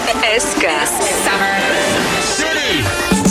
SK Summer City.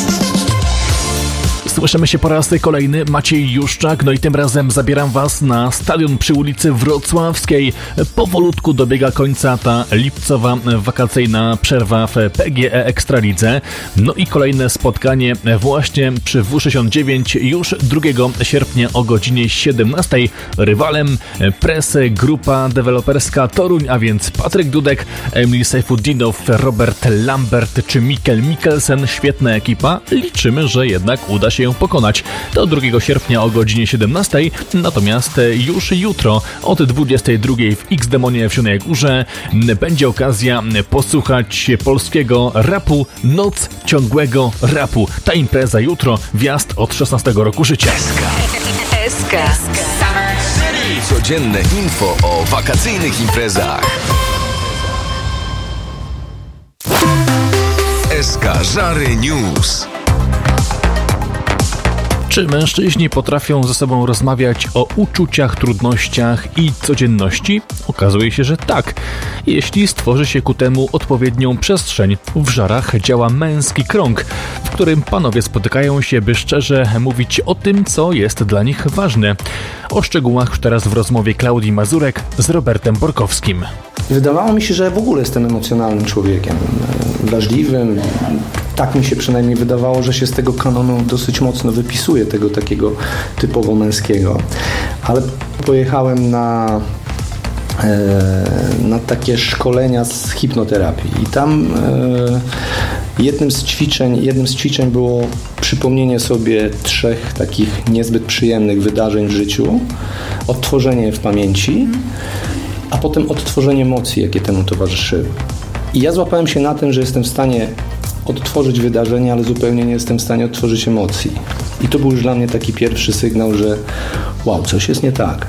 Słyszymy się po raz kolejny, Maciej Juszczak, no i tym razem zabieram Was na stadion przy ulicy Wrocławskiej. Powolutku dobiega końca ta lipcowa wakacyjna przerwa w PGE Ekstralidze. No i kolejne spotkanie właśnie przy W69 już 2 sierpnia o godzinie 17. Rywalem Press Grupa Deweloperska Toruń, a więc Patryk Dudek, Emil Sejfudinow, Robert Lambert czy Mikkel Mikkelsen. Świetna ekipa. Liczymy, że jednak uda się ją pokonać. Do 2 sierpnia o godzinie 17, natomiast już jutro od 22 w X-Demonie w Zielonej Górze będzie okazja posłuchać polskiego rapu, Noc Ciągłego Rapu. Ta impreza jutro, wjazd od 16 roku życia. SK Summer City. Codzienne info o wakacyjnych imprezach. SK Żary News. Czy mężczyźni potrafią ze sobą rozmawiać o uczuciach, trudnościach i codzienności? Okazuje się, że tak. Jeśli stworzy się ku temu odpowiednią przestrzeń. W Żarach działa męski krąg, w którym panowie spotykają się, by szczerze mówić o tym, co jest dla nich ważne. O szczegółach już teraz w rozmowie Klaudii Mazurek z Robertem Borkowskim. Wydawało mi się, że w ogóle jestem emocjonalnym człowiekiem, wrażliwym. Tak mi się przynajmniej wydawało, że się z tego kanonu dosyć mocno wypisuje, tego takiego typowo męskiego. Ale pojechałem na takie szkolenia z hipnoterapii i tam jednym z ćwiczeń było przypomnienie sobie 3 takich niezbyt przyjemnych wydarzeń w życiu, odtworzenie je w pamięci, a potem odtworzenie emocji, jakie temu towarzyszyły. I ja złapałem się na tym, że jestem w stanie odtworzyć wydarzenie, ale zupełnie nie jestem w stanie odtworzyć emocji. I to był już dla mnie taki pierwszy sygnał, że wow, coś jest nie tak.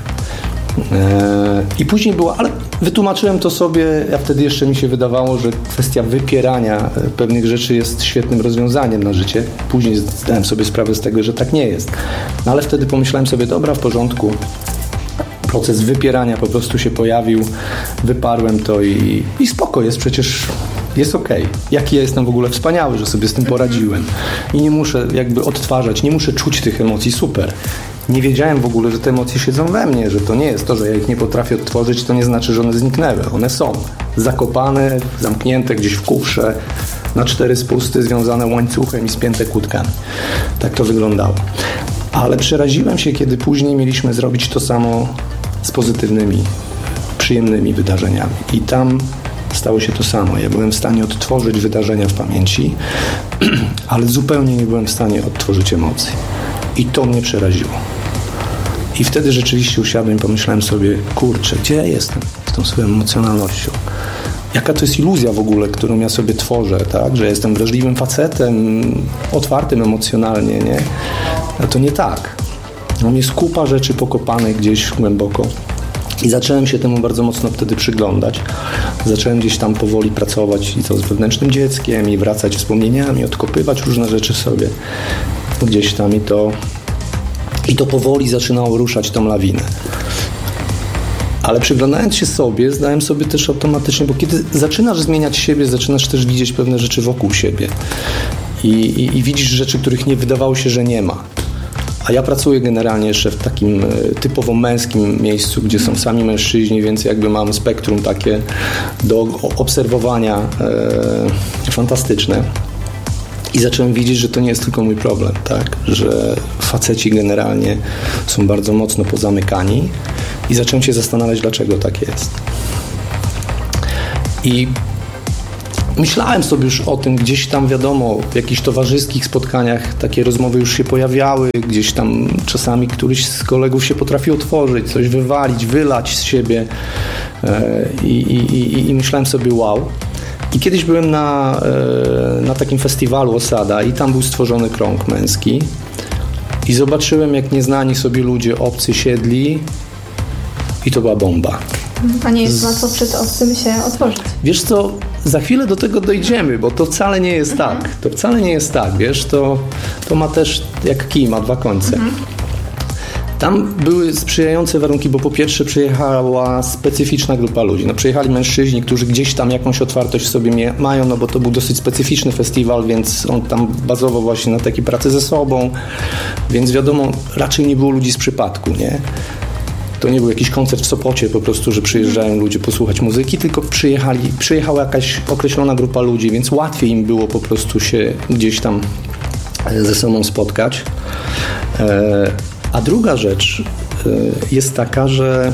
I później było, ale wytłumaczyłem to sobie, a wtedy jeszcze mi się wydawało, że kwestia wypierania pewnych rzeczy jest świetnym rozwiązaniem na życie. Później zdałem sobie sprawę z tego, że tak nie jest. No ale wtedy pomyślałem sobie, dobra, w porządku. Proces wypierania po prostu się pojawił, wyparłem to i spoko, jest przecież, jest okej. Jaki ja jestem w ogóle wspaniały, że sobie z tym poradziłem. I nie muszę jakby odtwarzać, nie muszę czuć tych emocji, super. Nie wiedziałem w ogóle, że te emocje siedzą we mnie, że to nie jest to, że ja ich nie potrafię odtworzyć, to nie znaczy, że one zniknęły. One są zakopane, zamknięte gdzieś w kufrze, na 4 spusty, związane łańcuchem i spięte kłódkami. Tak to wyglądało. Ale przeraziłem się, kiedy później mieliśmy zrobić to samo z pozytywnymi, przyjemnymi wydarzeniami. I tam stało się to samo. Ja byłem w stanie odtworzyć wydarzenia w pamięci, ale zupełnie nie byłem w stanie odtworzyć emocji. I to mnie przeraziło. I wtedy rzeczywiście usiadłem i pomyślałem sobie, kurczę, gdzie ja jestem z tą swoją emocjonalnością? Jaka to jest iluzja w ogóle, którą ja sobie tworzę, tak? Że ja jestem wrażliwym facetem, otwartym emocjonalnie, nie? A to nie tak. Jest kupa rzeczy pokopanych gdzieś głęboko. I zacząłem się temu bardzo mocno wtedy przyglądać. Zacząłem gdzieś tam powoli pracować i to z wewnętrznym dzieckiem i wracać wspomnieniami, odkopywać różne rzeczy sobie gdzieś tam i to powoli zaczynało ruszać tą lawinę. Ale przyglądając się sobie, zdałem sobie też automatycznie, bo kiedy zaczynasz zmieniać siebie, zaczynasz też widzieć pewne rzeczy wokół siebie i widzisz rzeczy, których nie wydawało się, że nie ma. A ja pracuję generalnie jeszcze w takim typowo męskim miejscu, gdzie są sami mężczyźni, więc jakby mam spektrum takie do obserwowania fantastyczne. I zacząłem widzieć, że to nie jest tylko mój problem, tak? Że faceci generalnie są bardzo mocno pozamykani i zacząłem się zastanawiać, dlaczego tak jest. I myślałem sobie już o tym, gdzieś tam wiadomo, w jakichś towarzyskich spotkaniach takie rozmowy już się pojawiały, gdzieś tam czasami któryś z kolegów się potrafił otworzyć, coś wywalić, wylać z siebie i myślałem sobie wow. I kiedyś byłem na takim festiwalu Osada i tam był stworzony krąg męski i zobaczyłem, jak nieznani sobie ludzie obcy siedli i to była bomba. A nie jest łatwo przed obcym się otworzyć. Wiesz co, za chwilę do tego dojdziemy, bo to wcale nie jest tak. To wcale nie jest tak, wiesz, to ma też jak kij, ma 2 końce. Tam były sprzyjające warunki, bo po pierwsze przyjechała specyficzna grupa ludzi. No, przyjechali mężczyźni, którzy gdzieś tam jakąś otwartość w sobie mają, no bo to był dosyć specyficzny festiwal, więc on tam bazował właśnie na takiej pracy ze sobą, więc wiadomo, raczej nie było ludzi z przypadku, nie? To nie był jakiś koncert w Sopocie po prostu, że przyjeżdżają ludzie posłuchać muzyki, tylko przyjechała jakaś określona grupa ludzi, więc łatwiej im było po prostu się gdzieś tam ze sobą spotkać. A druga rzecz jest taka, że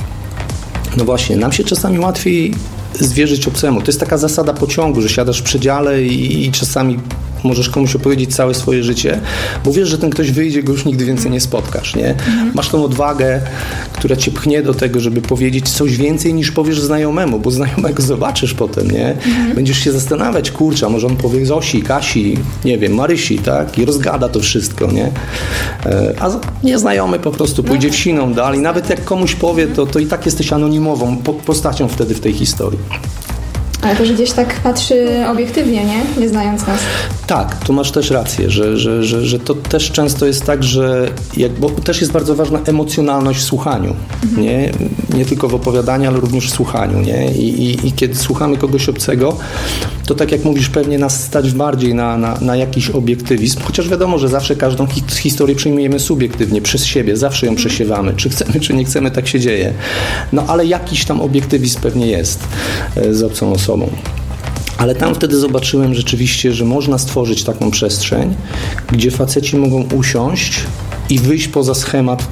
no właśnie, nam się czasami łatwiej zwierzyć obcemu. To jest taka zasada pociągu, że siadasz w przedziale i czasami możesz komuś opowiedzieć całe swoje życie, bo wiesz, że ten ktoś wyjdzie, go już nigdy więcej nie spotkasz, nie? Masz tą odwagę, która cię pchnie do tego, żeby powiedzieć coś więcej niż powiesz znajomemu, bo znajomego zobaczysz potem, nie? Będziesz się zastanawiać, kurczę, może on powie Zosi, Kasi, nie wiem, Marysi, tak? I rozgada to wszystko, nie? A nieznajomy po prostu pójdzie wsiną dalej. Nawet jak komuś powie, to i tak jesteś anonimową postacią wtedy w tej historii. Ale też gdzieś tak patrzy obiektywnie, nie znając nas. Tak, tu masz też rację, że to też często jest tak, że bo też jest bardzo ważna emocjonalność w słuchaniu, nie tylko w opowiadaniu, ale również w słuchaniu, nie? I kiedy słuchamy kogoś obcego, to tak jak mówisz, pewnie nas stać bardziej na jakiś obiektywizm, chociaż wiadomo, że zawsze każdą historię przyjmujemy subiektywnie, przez siebie, zawsze ją przesiewamy, czy chcemy, czy nie chcemy, tak się dzieje. No ale jakiś tam obiektywizm pewnie jest z obcą osobą. Ale tam wtedy zobaczyłem rzeczywiście, że można stworzyć taką przestrzeń, gdzie faceci mogą usiąść i wyjść poza schemat,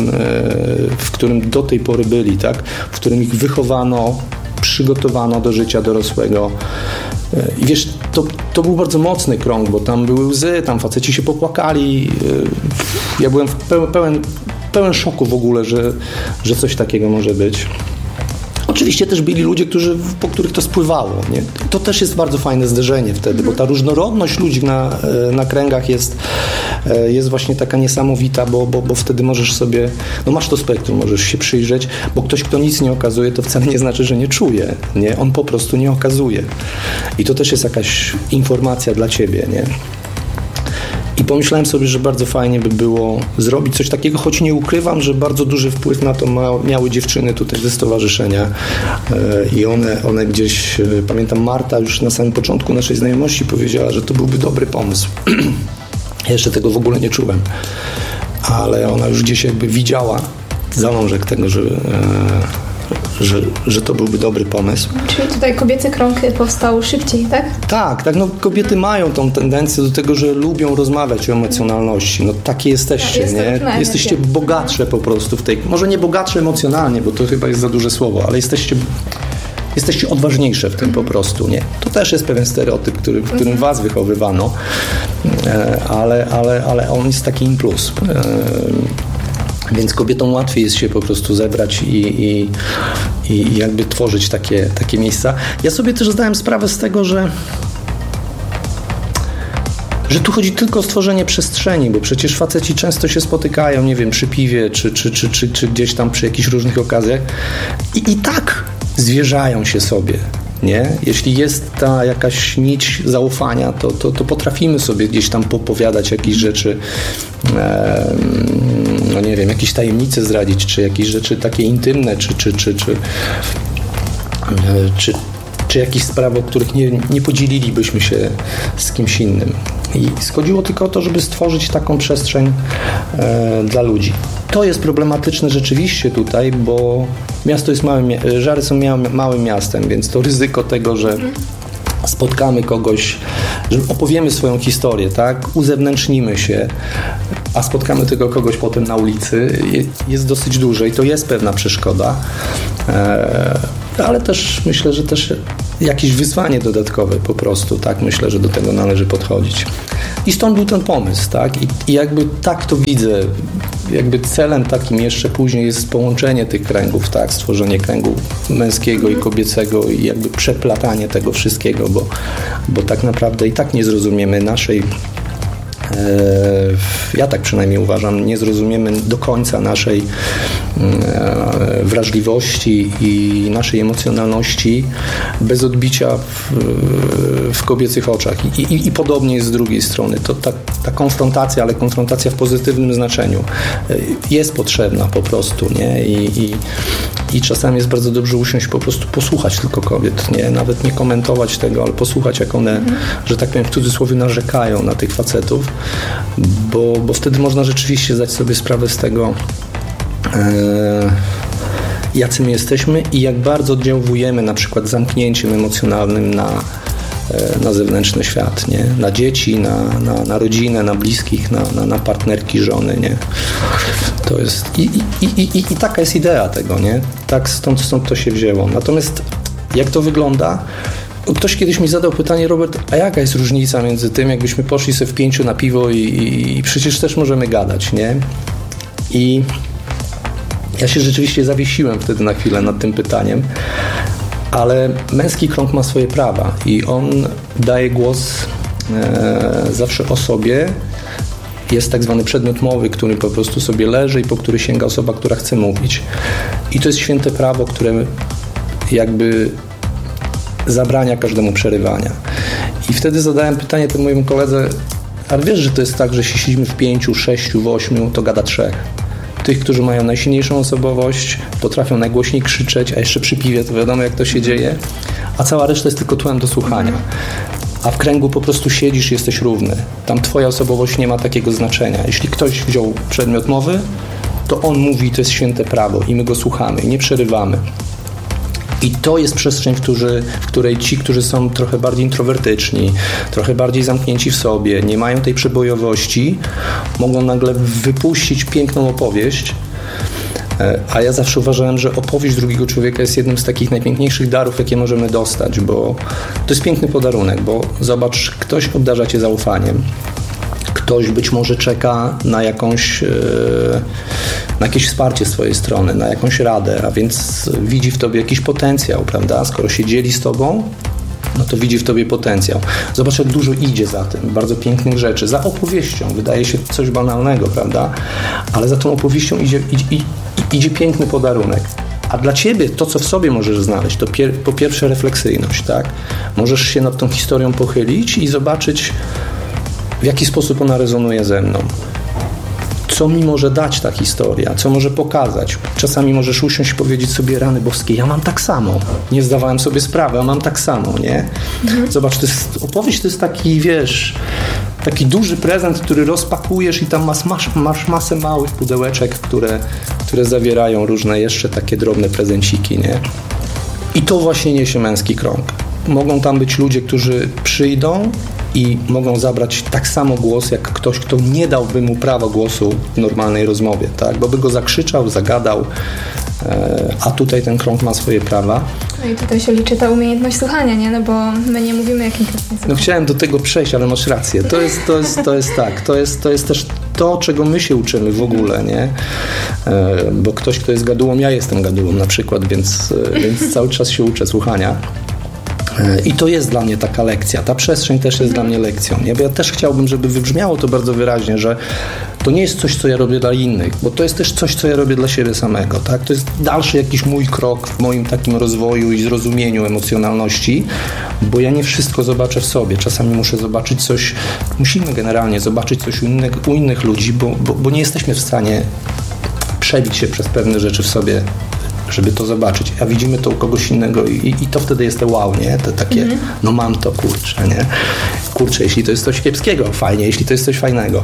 w którym do tej pory byli, tak? W którym ich wychowano, przygotowano do życia dorosłego. I wiesz, to był bardzo mocny krąg, bo tam były łzy, tam faceci się popłakali. Ja byłem pełen szoku w ogóle, że coś takiego może być. Oczywiście też byli ludzie, po których to spływało. Nie? To też jest bardzo fajne zderzenie wtedy, bo ta różnorodność ludzi na kręgach jest właśnie taka niesamowita, bo wtedy możesz sobie, no masz to spektrum, możesz się przyjrzeć, bo ktoś, kto nic nie okazuje, to wcale nie znaczy, że nie czuje. Nie? On po prostu nie okazuje. I to też jest jakaś informacja dla ciebie. Nie? I pomyślałem sobie, że bardzo fajnie by było zrobić coś takiego, choć nie ukrywam, że bardzo duży wpływ na to miały dziewczyny tutaj ze stowarzyszenia i one gdzieś, pamiętam Marta już na samym początku naszej znajomości powiedziała, że to byłby dobry pomysł. Ja jeszcze tego w ogóle nie czułem, ale ona już gdzieś jakby widziała zalążek tego, że to byłby dobry pomysł. Czyli tutaj kobiecy krąg powstał szybciej, tak? Tak, no kobiety mają tą tendencję do tego, że lubią rozmawiać o emocjonalności. No takie jesteście, nie? Jesteście bogatsze po prostu w tej... Może nie bogatsze emocjonalnie, bo to chyba jest za duże słowo, ale jesteście odważniejsze w tym po prostu, nie? To też jest pewien stereotyp, w którym was wychowywano, ale on jest taki in plus. Więc kobietom łatwiej jest się po prostu zebrać i jakby tworzyć takie miejsca. Ja sobie też zdałem sprawę z tego, że tu chodzi tylko o stworzenie przestrzeni, bo przecież faceci często się spotykają, nie wiem, przy piwie, czy gdzieś tam przy jakichś różnych okazjach i tak zwierzają się sobie. Nie? Jeśli jest ta jakaś nić zaufania, to potrafimy sobie gdzieś tam popowiadać jakieś rzeczy, no nie wiem, jakieś tajemnice zdradzić, czy jakieś rzeczy takie intymne, czy jakieś sprawy, o których nie podzielilibyśmy się z kimś innym. I schodziło tylko o to, żeby stworzyć taką przestrzeń dla ludzi. To jest problematyczne rzeczywiście tutaj, bo miasto jest Żary są małym miastem, więc to ryzyko tego, że spotkamy kogoś, że opowiemy swoją historię, tak? Uzewnętrznimy się, a spotkamy tego kogoś potem na ulicy, jest dosyć duże i to jest pewna przeszkoda. Ale też myślę, że też jakieś wyzwanie dodatkowe po prostu, tak? Myślę, że do tego należy podchodzić. I stąd był ten pomysł, tak? I jakby tak to widzę, jakby celem takim jeszcze później jest połączenie tych kręgów, tak? Stworzenie kręgu męskiego i kobiecego i jakby przeplatanie tego wszystkiego, bo tak naprawdę i tak nie zrozumiemy ja tak przynajmniej uważam, nie zrozumiemy do końca naszej wrażliwości i naszej emocjonalności bez odbicia w kobiecych oczach. I podobnie jest z drugiej strony. To ta konfrontacja, ale konfrontacja w pozytywnym znaczeniu jest potrzebna po prostu, nie? I czasami jest bardzo dobrze usiąść, po prostu posłuchać tylko kobiet, nie? Nawet nie komentować tego, ale posłuchać, jak one, że tak powiem, w cudzysłowie narzekają na tych facetów, bo wtedy można rzeczywiście zdać sobie sprawę z tego, jacy my jesteśmy i jak bardzo oddziałujemy na przykład zamknięciem emocjonalnym na zewnętrzny świat, nie? Na dzieci, na rodzinę, na bliskich, na partnerki, żony, nie? To jest i taka jest idea tego, nie? Tak, stąd to się wzięło. Natomiast jak to wygląda? Ktoś kiedyś mi zadał pytanie, Robert, a jaka jest różnica między tym, jakbyśmy poszli sobie w 5 na piwo i przecież też możemy gadać, nie? I ja się rzeczywiście zawiesiłem wtedy na chwilę nad tym pytaniem, ale męski krąg ma swoje prawa i on daje głos zawsze osobie. Jest tak zwany przedmiot mowy, który po prostu sobie leży i po który sięga osoba, która chce mówić. I to jest święte prawo, które jakby zabrania każdemu przerywania. I wtedy zadałem pytanie temu mojemu koledze, ale wiesz, że to jest tak, że jeśli siedzimy w 5, 6, w 8, to gada 3. Tych, którzy mają najsilniejszą osobowość, potrafią najgłośniej krzyczeć, a jeszcze przy piwie to wiadomo, jak to się dzieje, a cała reszta jest tylko tłem do słuchania. A w kręgu po prostu siedzisz i jesteś równy. Tam twoja osobowość nie ma takiego znaczenia. Jeśli ktoś wziął przedmiot mowy, to on mówi i to jest święte prawo i my go słuchamy i nie przerywamy. I to jest przestrzeń, w której ci, którzy są trochę bardziej introwertyczni, trochę bardziej zamknięci w sobie, nie mają tej przebojowości, mogą nagle wypuścić piękną opowieść. A ja zawsze uważałem, że opowieść drugiego człowieka jest jednym z takich najpiękniejszych darów, jakie możemy dostać, bo to jest piękny podarunek, bo zobacz, ktoś obdarza cię zaufaniem. Ktoś być może czeka na jakieś wsparcie z twojej strony, na jakąś radę, a więc widzi w tobie jakiś potencjał, prawda? Skoro się dzieli z tobą, no to widzi w tobie potencjał. Zobacz, jak dużo idzie za tym, bardzo pięknych rzeczy, za opowieścią. Wydaje się coś banalnego, prawda? Ale za tą opowieścią idzie piękny podarunek. A dla ciebie to, co w sobie możesz znaleźć, to po pierwsze refleksyjność, tak? Możesz się nad tą historią pochylić i zobaczyć, w jaki sposób ona rezonuje ze mną. Co mi może dać ta historia? Co może pokazać? Czasami możesz usiąść i powiedzieć sobie, rany boskie, ja mam tak samo. Nie zdawałem sobie sprawy, a mam tak samo, nie? Zobacz, opowieść to jest taki, wiesz, taki duży prezent, który rozpakujesz i tam masz masę małych pudełeczek, które zawierają różne jeszcze takie drobne prezenciki, nie? I to właśnie niesie męski krąg. Mogą tam być ludzie, którzy przyjdą i mogą zabrać tak samo głos, jak ktoś, kto nie dałby mu prawa głosu w normalnej rozmowie, tak? Bo by go zakrzyczał, zagadał, a tutaj ten krąg ma swoje prawa. No i tutaj się liczy ta umiejętność słuchania, nie? No bo my nie mówimy jakim językiem. No chciałem do tego przejść, ale masz rację. To jest tak. To jest też to, czego my się uczymy w ogóle, nie? Bo ktoś, kto jest gadułą, ja jestem gadułą na przykład, więc cały czas się uczę słuchania. I to jest dla mnie taka lekcja. Ta przestrzeń też jest dla mnie lekcją. Nie? Bo ja też chciałbym, żeby wybrzmiało to bardzo wyraźnie, że to nie jest coś, co ja robię dla innych, bo to jest też coś, co ja robię dla siebie samego. Tak? To jest dalszy jakiś mój krok w moim takim rozwoju i zrozumieniu emocjonalności, bo ja nie wszystko zobaczę w sobie. Czasami muszę zobaczyć coś, musimy generalnie zobaczyć coś u innych ludzi, bo nie jesteśmy w stanie przebić się przez pewne rzeczy w sobie, żeby to zobaczyć, a widzimy to u kogoś innego i to wtedy jest to wow, nie? To takie, no mam to, kurczę, nie? Kurczę, jeśli to jest coś kiepskiego, fajnie, jeśli to jest coś fajnego.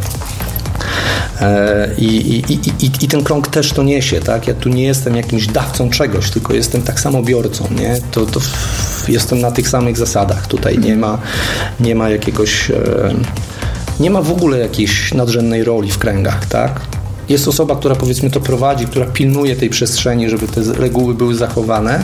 I ten krąg też to niesie, tak? Ja tu nie jestem jakimś dawcą czegoś, tylko jestem tak samo biorcą, nie? To jestem na tych samych zasadach. Tutaj nie ma jakiegoś, nie ma w ogóle jakiejś nadrzędnej roli w kręgach, tak? Jest osoba, która powiedzmy to prowadzi, która pilnuje tej przestrzeni, żeby te reguły były zachowane,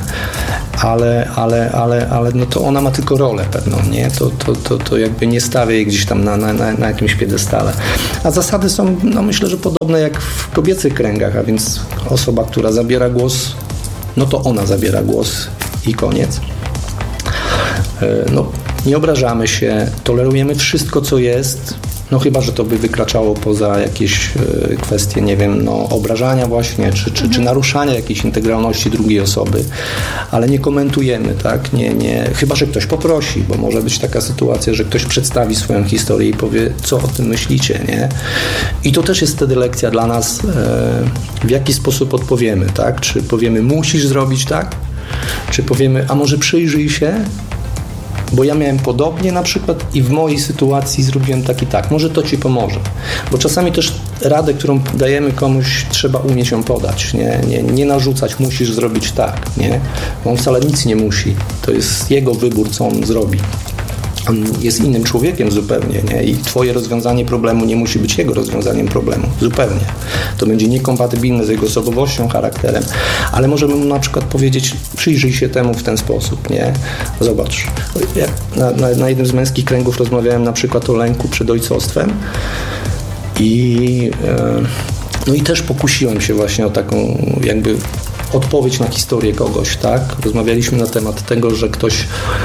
ale no to ona ma tylko rolę pewną, nie? To jakby nie stawia jej gdzieś tam na jakimś piedestale. A zasady są, no myślę, że podobne jak w kobiecych kręgach, a więc osoba, która zabiera głos, no to ona zabiera głos i koniec. No, nie obrażamy się, tolerujemy wszystko, co jest, No chyba, że to by wykraczało poza jakieś kwestie, nie wiem, no obrażania właśnie, czy naruszania jakiejś integralności drugiej osoby, ale nie komentujemy, tak? Nie, chyba, że ktoś poprosi, bo może być taka sytuacja, że ktoś przedstawi swoją historię i powie, co o tym myślicie, nie? I to też jest wtedy lekcja dla nas, w jaki sposób odpowiemy, tak? Czy powiemy, musisz zrobić tak? Czy powiemy, a może przyjrzyj się? Bo ja miałem podobnie na przykład i w mojej sytuacji zrobiłem tak i tak. Może to ci pomoże. Bo czasami też radę, którą dajemy komuś, trzeba umieć ją podać. Nie narzucać, musisz zrobić tak. Nie? Bo on wcale nic nie musi. To jest jego wybór, co on zrobi. On jest innym człowiekiem zupełnie, nie? I twoje rozwiązanie problemu nie musi być jego rozwiązaniem problemu. Zupełnie. To będzie niekompatybilne z jego osobowością, charakterem. Ale możemy mu na przykład powiedzieć, przyjrzyj się temu w ten sposób, nie? Zobacz. Ja na jednym z męskich kręgów rozmawiałem na przykład o lęku przed ojcostwem i też pokusiłem się właśnie o taką jakby odpowiedź na historię kogoś, tak? Rozmawialiśmy na temat tego, że ktoś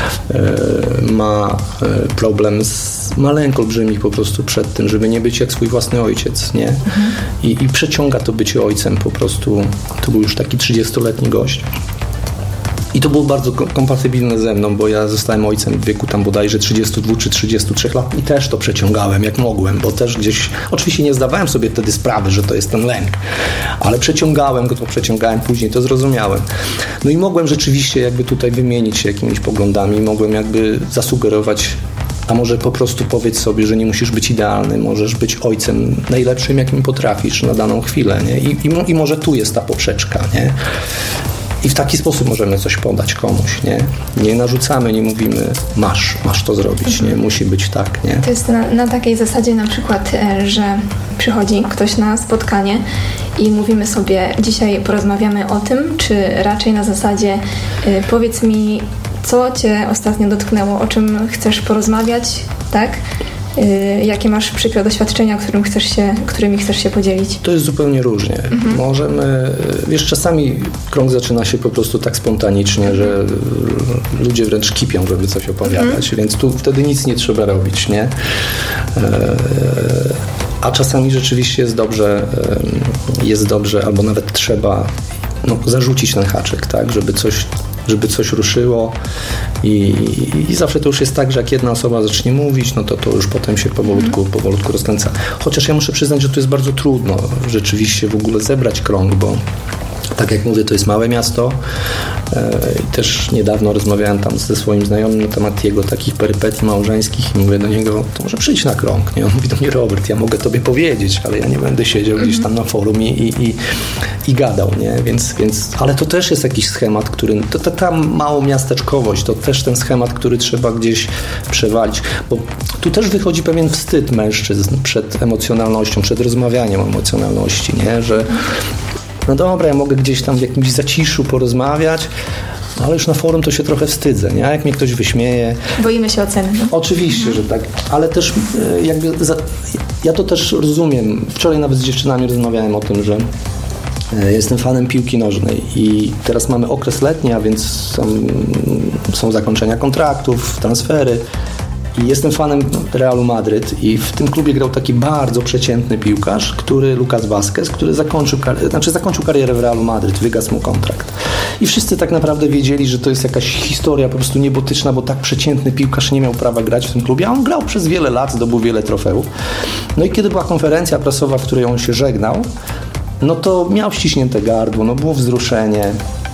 ma problem, ma lęk olbrzymi po prostu przed tym, żeby nie być jak swój własny ojciec, nie? I przeciąga to bycie ojcem po prostu. To był już taki 30-letni gość. I to było bardzo kompatybilne ze mną, bo ja zostałem ojcem w wieku tam bodajże 32 czy 33 lat i też to przeciągałem jak mogłem, bo też gdzieś, oczywiście nie zdawałem sobie wtedy sprawy, że to jest ten lęk, ale przeciągałem, później to zrozumiałem. No i mogłem rzeczywiście jakby tutaj wymienić się jakimiś poglądami, mogłem jakby zasugerować, a może po prostu powiedz sobie, że nie musisz być idealny, możesz być ojcem najlepszym, jakim potrafisz na daną chwilę, nie? I może tu jest ta poprzeczka, nie? I w taki sposób możemy coś podać komuś, nie? Nie narzucamy, nie mówimy, masz to zrobić, nie? Musi być tak, nie? To jest na takiej zasadzie na przykład, że przychodzi ktoś na spotkanie i mówimy sobie, dzisiaj porozmawiamy o tym, czy raczej na zasadzie powiedz mi, co cię ostatnio dotknęło, o czym chcesz porozmawiać, tak? Jakie masz przykre doświadczenia, którymi chcesz się podzielić? To jest zupełnie różnie. Możemy, wiesz, czasami krąg zaczyna się po prostu tak spontanicznie, że ludzie wręcz kipią, żeby coś opowiadać, więc tu wtedy nic nie trzeba robić, nie? A czasami rzeczywiście jest dobrze, albo nawet trzeba zarzucić ten haczyk, tak, żeby coś ruszyło i zawsze to już jest tak, że jak jedna osoba zacznie mówić, no to już potem się powolutku rozkręca. Chociaż ja muszę przyznać, że to jest bardzo trudno rzeczywiście w ogóle zebrać krąg, bo tak jak mówię, to jest małe miasto i też niedawno rozmawiałem tam ze swoim znajomym na temat jego takich perypetii małżeńskich i mówię do niego, to może przyjdź na krąg, nie? On mówi do mnie, Robert, ja mogę tobie powiedzieć, ale ja nie będę siedział gdzieś tam na forum i gadał, nie? Więc, ale to też jest jakiś schemat, który, ta małomiasteczkowość, to też ten schemat, który trzeba gdzieś przewalić, bo tu też wychodzi pewien wstyd mężczyzn przed emocjonalnością, przed rozmawianiem o emocjonalności, nie? Że no dobra, ja mogę gdzieś tam w jakimś zaciszu porozmawiać, ale już na forum to się trochę wstydzę, nie? A jak mnie ktoś wyśmieje... Boimy się oceny. Oczywiście, że tak, ale też jakby... Ja to też rozumiem. Wczoraj nawet z dziewczynami rozmawiałem o tym, że jestem fanem piłki nożnej i teraz mamy okres letni, a więc są zakończenia kontraktów, transfery. I jestem fanem Realu Madryt i w tym klubie grał taki bardzo przeciętny piłkarz, Lucas Vázquez, który zakończył karierę w Realu Madryt, wygasł mu kontrakt. I wszyscy tak naprawdę wiedzieli, że to jest jakaś historia po prostu niebotyczna, bo tak przeciętny piłkarz nie miał prawa grać w tym klubie, a on grał przez wiele lat, zdobył wiele trofeów. No i kiedy była konferencja prasowa, w której on się żegnał, no to miał ściśnięte gardło, było wzruszenie.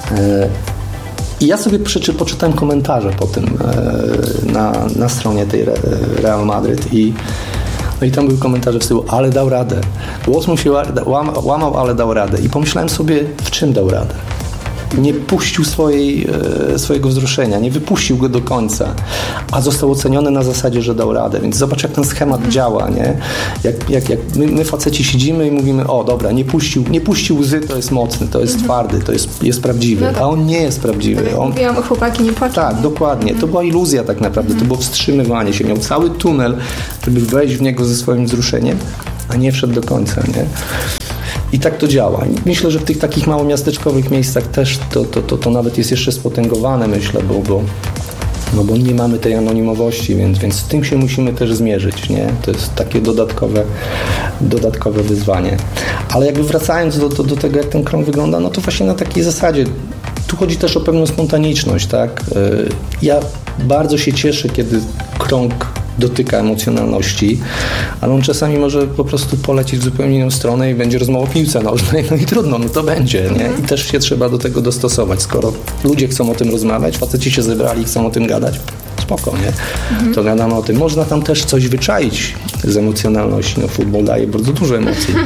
I ja sobie poczytałem komentarze po tym na stronie tej Real Madryt i tam były komentarze w stylu, ale dał radę. Głos mu się łamał, ale dał radę. I pomyślałem sobie, w czym dał radę. Nie puścił swojego wzruszenia, nie wypuścił go do końca, a został oceniony na zasadzie, że dał radę. Więc zobacz, jak ten schemat działa, nie? Jak my faceci siedzimy i mówimy, o dobra, nie puścił łzy, to jest mocny, to jest twardy, to jest prawdziwy, a on nie jest prawdziwy. Tak, mówiłam, chłopaki nie płaczą. Tak, dokładnie. To była iluzja tak naprawdę, to było wstrzymywanie się. Miał cały tunel, żeby wejść w niego ze swoim wzruszeniem, a nie wszedł do końca, nie? I tak to działa. Myślę, że w tych takich małomiasteczkowych miejscach też to nawet jest jeszcze spotęgowane, myślę, bo no bo nie mamy tej anonimowości, więc z tym się musimy też zmierzyć, nie? To jest takie dodatkowe wyzwanie. Ale jakby wracając do tego, jak ten krąg wygląda, no to właśnie na takiej zasadzie, tu chodzi też o pewną spontaniczność, tak? Ja bardzo się cieszę, kiedy krąg dotyka emocjonalności, ale on czasami może po prostu polecieć w zupełnie inną stronę i będzie rozmowa o piłce nożnej, no i trudno, no to będzie, nie? I też się trzeba do tego dostosować. Skoro ludzie chcą o tym rozmawiać, faceci się zebrali i chcą o tym gadać, spoko, nie? To gadamy o tym. Można tam też coś wyczaić z emocjonalności. No futbol daje bardzo dużo emocji.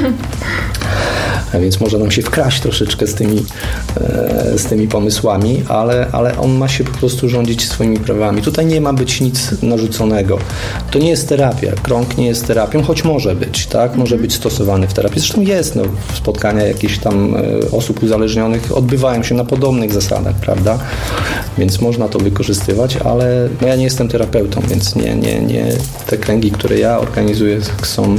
A więc może nam się wkraść troszeczkę z tymi pomysłami, ale on ma się po prostu rządzić swoimi prawami. Tutaj nie ma być nic narzuconego. To nie jest terapia. Krąg nie jest terapią, choć może być, tak? Może być stosowany w terapii. Zresztą jest, no, spotkania jakichś tam osób uzależnionych odbywają się na podobnych zasadach, prawda? Więc można to wykorzystywać, ale no ja nie jestem terapeutą, więc nie. Te kręgi, które ja organizuję, są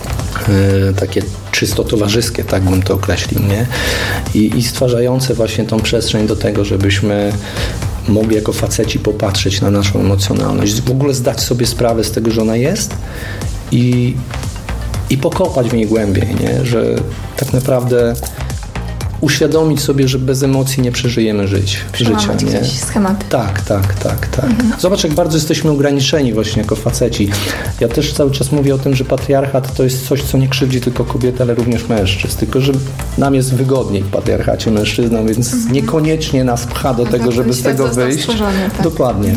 takie czysto towarzyskie, tak bym to określił, nie? I stwarzające właśnie tą przestrzeń do tego, żebyśmy mogli jako faceci popatrzeć na naszą emocjonalność, w ogóle zdać sobie sprawę z tego, że ona jest i pokopać w niej głębiej, nie? Że tak naprawdę uświadomić sobie, że bez emocji nie przeżyjemy życia. Nie? Schematy. Tak. Zobacz, jak bardzo jesteśmy ograniczeni właśnie jako faceci. Ja też cały czas mówię o tym, że patriarchat to jest coś, co nie krzywdzi tylko kobiety, ale również mężczyzn. Tylko, że nam jest wygodniej w patriarchacie mężczyznom, więc niekoniecznie nas pcha do tego, żeby z tego wyjść. Tak. Dokładnie.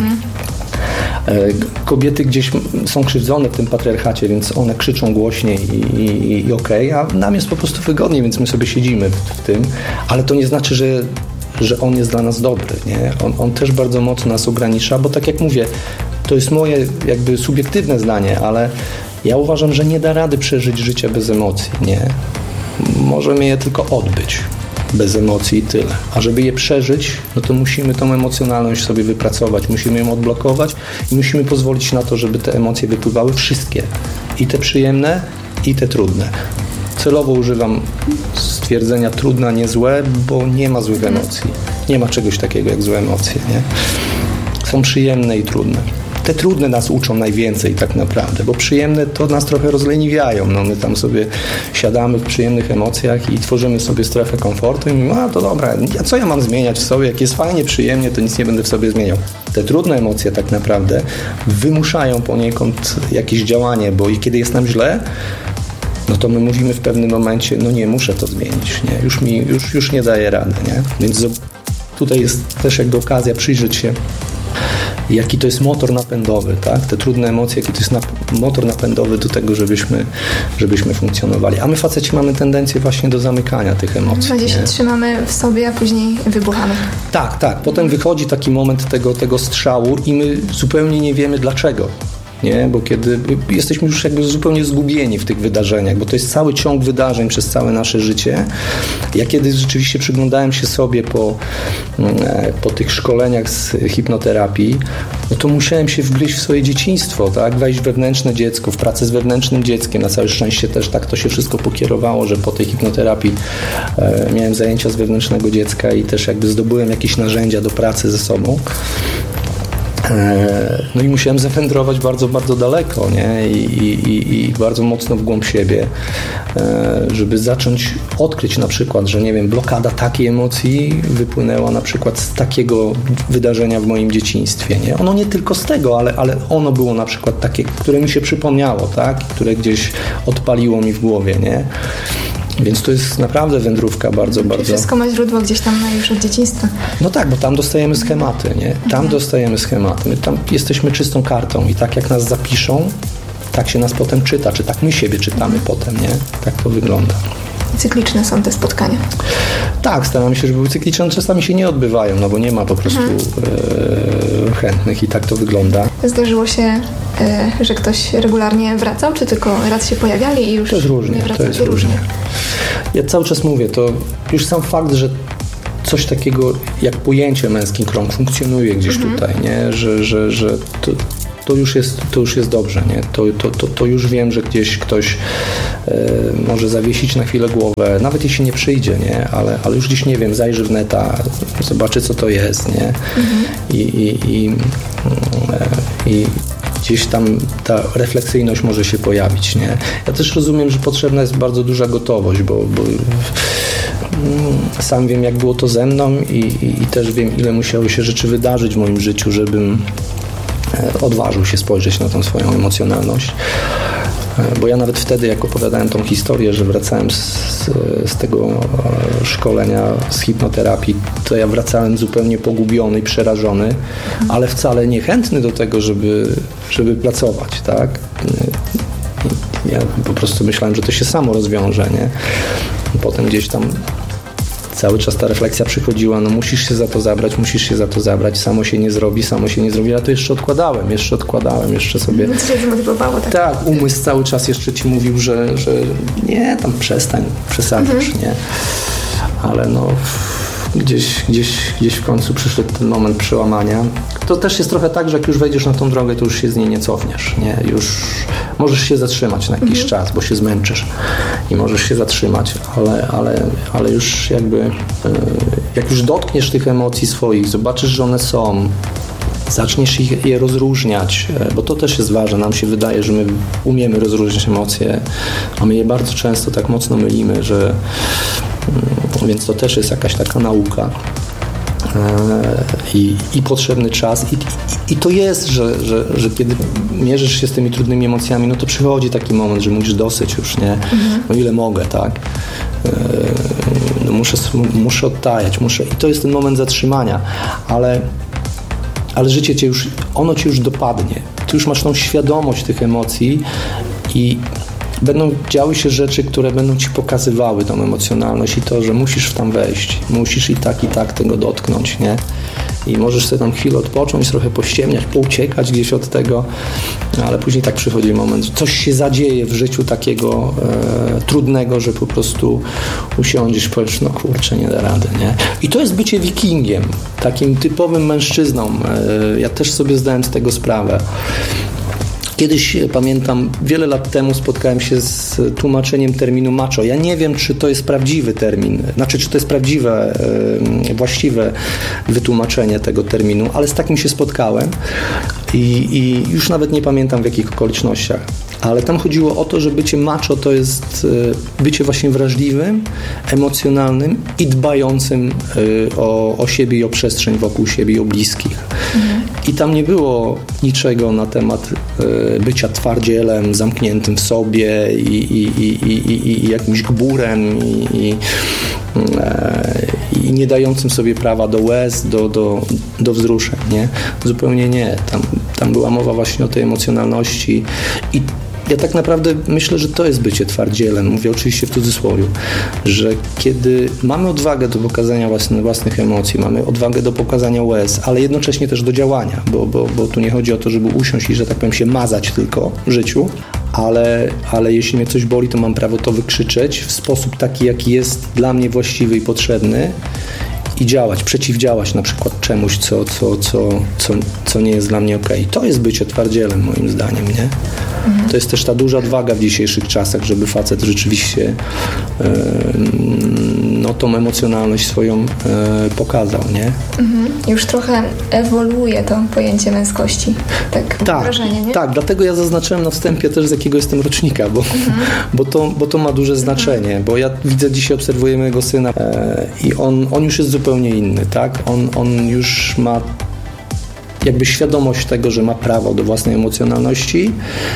Kobiety gdzieś są krzywdzone w tym patriarchacie, więc one krzyczą głośniej i okej, a nam jest po prostu wygodniej, więc my sobie siedzimy w tym, ale to nie znaczy, że on jest dla nas dobry, nie? On też bardzo mocno nas ogranicza, bo tak jak mówię, to jest moje jakby subiektywne zdanie, ale ja uważam, że nie da rady przeżyć życia bez emocji, nie? Możemy je tylko odbyć bez emocji i tyle. A żeby je przeżyć, no to musimy tą emocjonalność sobie wypracować, musimy ją odblokować i musimy pozwolić na to, żeby te emocje wypływały wszystkie. I te przyjemne, i te trudne. Celowo używam stwierdzenia trudne, nie złe, bo nie ma złych emocji. Nie ma czegoś takiego jak złe emocje, nie? Są przyjemne i trudne. Te trudne nas uczą najwięcej tak naprawdę, bo przyjemne to nas trochę rozleniwiają. No, my tam sobie siadamy w przyjemnych emocjach i tworzymy sobie strefę komfortu i mówimy, a to dobra, co ja mam zmieniać w sobie? Jak jest fajnie, przyjemnie, to nic nie będę w sobie zmieniał. Te trudne emocje tak naprawdę wymuszają poniekąd jakieś działanie, bo i kiedy jest nam źle, no to my mówimy w pewnym momencie, no nie, muszę to zmienić, nie? Już nie daję rady, nie? Więc tutaj jest też jakby okazja przyjrzeć się, jaki to jest motor napędowy, tak? Te trudne emocje, jaki to jest motor napędowy do tego, żebyśmy funkcjonowali. A my faceci mamy tendencję właśnie do zamykania tych emocji. Gdzieś się trzymamy w sobie, a później wybuchamy. Tak. Potem wychodzi taki moment tego strzału i my zupełnie nie wiemy dlaczego. Nie? Bo kiedy jesteśmy już jakby zupełnie zgubieni w tych wydarzeniach, bo to jest cały ciąg wydarzeń przez całe nasze życie. Ja kiedy rzeczywiście przyglądałem się sobie po tych szkoleniach z hipnoterapii, no to musiałem się wgryźć w swoje dzieciństwo, tak? Wejść w wewnętrzne dziecko, w pracę z wewnętrznym dzieckiem. Na całe szczęście też tak to się wszystko pokierowało, że po tej hipnoterapii miałem zajęcia z wewnętrznego dziecka i też jakby zdobyłem jakieś narzędzia do pracy ze sobą. No i musiałem zawędrować bardzo, bardzo daleko, nie? I bardzo mocno w głąb siebie, żeby zacząć odkryć na przykład, że nie wiem, blokada takiej emocji wypłynęła na przykład z takiego wydarzenia w moim dzieciństwie, nie? Ono nie tylko z tego, ale ono było na przykład takie, które mi się przypomniało, tak? Które gdzieś odpaliło mi w głowie, nie? Więc to jest naprawdę wędrówka bardzo. Wszystko ma źródło gdzieś tam już od dzieciństwa. No tak, bo tam dostajemy schematy, nie? Tam dostajemy schematy. My tam jesteśmy czystą kartą i tak jak nas zapiszą, tak się nas potem czyta, czy tak my siebie czytamy potem, nie? Tak to wygląda. Cykliczne są te spotkania. Tak, staramy się, żeby były cykliczne. Czasami się nie odbywają, no bo nie ma po prostu chętnych i tak to wygląda. Zdarzyło się, że ktoś regularnie wracał, czy tylko raz się pojawiali i już to jest różnie, nie wracali? To jest różnie. Ja cały czas mówię, to już sam fakt, że coś takiego jak pojęcie męski krąg funkcjonuje gdzieś tutaj, nie? Że to już jest dobrze, nie? To już wiem, że gdzieś ktoś może zawiesić na chwilę głowę, nawet jeśli nie przyjdzie, nie? Ale już gdzieś, nie wiem, zajrzy w neta, zobaczy, co to jest, nie? I gdzieś tam ta refleksyjność może się pojawić, nie? Ja też rozumiem, że potrzebna jest bardzo duża gotowość, bo sam wiem, jak było to ze mną i też wiem, ile musiały się rzeczy wydarzyć w moim życiu, żebym odważył się spojrzeć na tą swoją emocjonalność. Bo ja nawet wtedy, jak opowiadałem tą historię, że wracałem z tego szkolenia z hipnoterapii, to ja wracałem zupełnie pogubiony i przerażony, ale wcale niechętny do tego, żeby pracować, tak? Ja po prostu myślałem, że to się samo rozwiąże, nie? Potem gdzieś tam cały czas ta refleksja przychodziła, no musisz się za to zabrać, samo się nie zrobi, ja to jeszcze odkładałem, jeszcze sobie... To się zmotywowało, tak? Tak, umysł cały czas jeszcze ci mówił, że nie, tam przestań, przesadzasz, nie? Ale no gdzieś w końcu przyszedł ten moment przełamania. To też jest trochę tak, że jak już wejdziesz na tą drogę, to już się z niej nie cofniesz, nie? Już możesz się zatrzymać na jakiś czas, bo się zmęczysz i możesz się zatrzymać, ale już jakby jak już dotkniesz tych emocji swoich, zobaczysz, że one są, zaczniesz je rozróżniać, bo to też jest ważne. Nam się wydaje, że my umiemy rozróżniać emocje, a my je bardzo często tak mocno mylimy, że więc to też jest jakaś taka nauka i potrzebny czas i to jest, że kiedy mierzysz się z tymi trudnymi emocjami, no to przychodzi taki moment, że mówisz dosyć już, nie? No ile mogę, tak? No muszę odtajać, i to jest ten moment zatrzymania, ale życie cię już dopadnie. Ty już masz tą świadomość tych emocji i będą działy się rzeczy, które będą ci pokazywały tą emocjonalność i to, że musisz w tam wejść, musisz i tak tego dotknąć, nie? I możesz sobie tam chwilę odpocząć, trochę pościemniać, pouciekać gdzieś od tego, ale później tak przychodzi moment, że coś się zadzieje w życiu takiego trudnego, że po prostu usiądziesz, powiesz, no kurczę, nie da rady, nie? I to jest bycie wikingiem, takim typowym mężczyzną. Ja też sobie zdałem z tego sprawę. Kiedyś, pamiętam, wiele lat temu spotkałem się z tłumaczeniem terminu macho. Ja nie wiem, czy to jest prawdziwy termin, czy to jest prawdziwe, właściwe wytłumaczenie tego terminu, ale z takim się spotkałem i już nawet nie pamiętam, w jakich okolicznościach. Ale tam chodziło o to, że bycie macho to jest bycie właśnie wrażliwym, emocjonalnym i dbającym o siebie i o przestrzeń wokół siebie i o bliskich. I tam nie było niczego na temat bycia twardzielem, zamkniętym w sobie i jakimś gburem i nie dającym sobie prawa do łez, do wzruszeń, nie? Zupełnie nie. Tam była mowa właśnie o tej emocjonalności i ja tak naprawdę myślę, że to jest bycie twardzielem, mówię oczywiście w cudzysłowie, że kiedy mamy odwagę do pokazania własnych emocji, mamy odwagę do pokazania łez, ale jednocześnie też do działania, bo tu nie chodzi o to, żeby usiąść i, że tak powiem, się mazać tylko w życiu, ale jeśli mnie coś boli, to mam prawo to wykrzyczeć w sposób taki, jaki jest dla mnie właściwy i potrzebny i działać, przeciwdziałać na przykład czemuś, co nie jest dla mnie okej. To jest bycie twardzielem, moim zdaniem, nie? To jest też ta duża odwaga w dzisiejszych czasach, żeby facet rzeczywiście tą emocjonalność swoją pokazał, nie? Już trochę ewoluuje to pojęcie męskości. Tak, mam wrażenie, nie? Tak, dlatego ja zaznaczyłem na wstępie też, z jakiego jestem rocznika, bo to ma duże znaczenie, bo ja widzę, dzisiaj obserwuję mojego syna i on już jest zupełnie inny, tak? On już ma jakby świadomość tego, że ma prawo do własnej emocjonalności.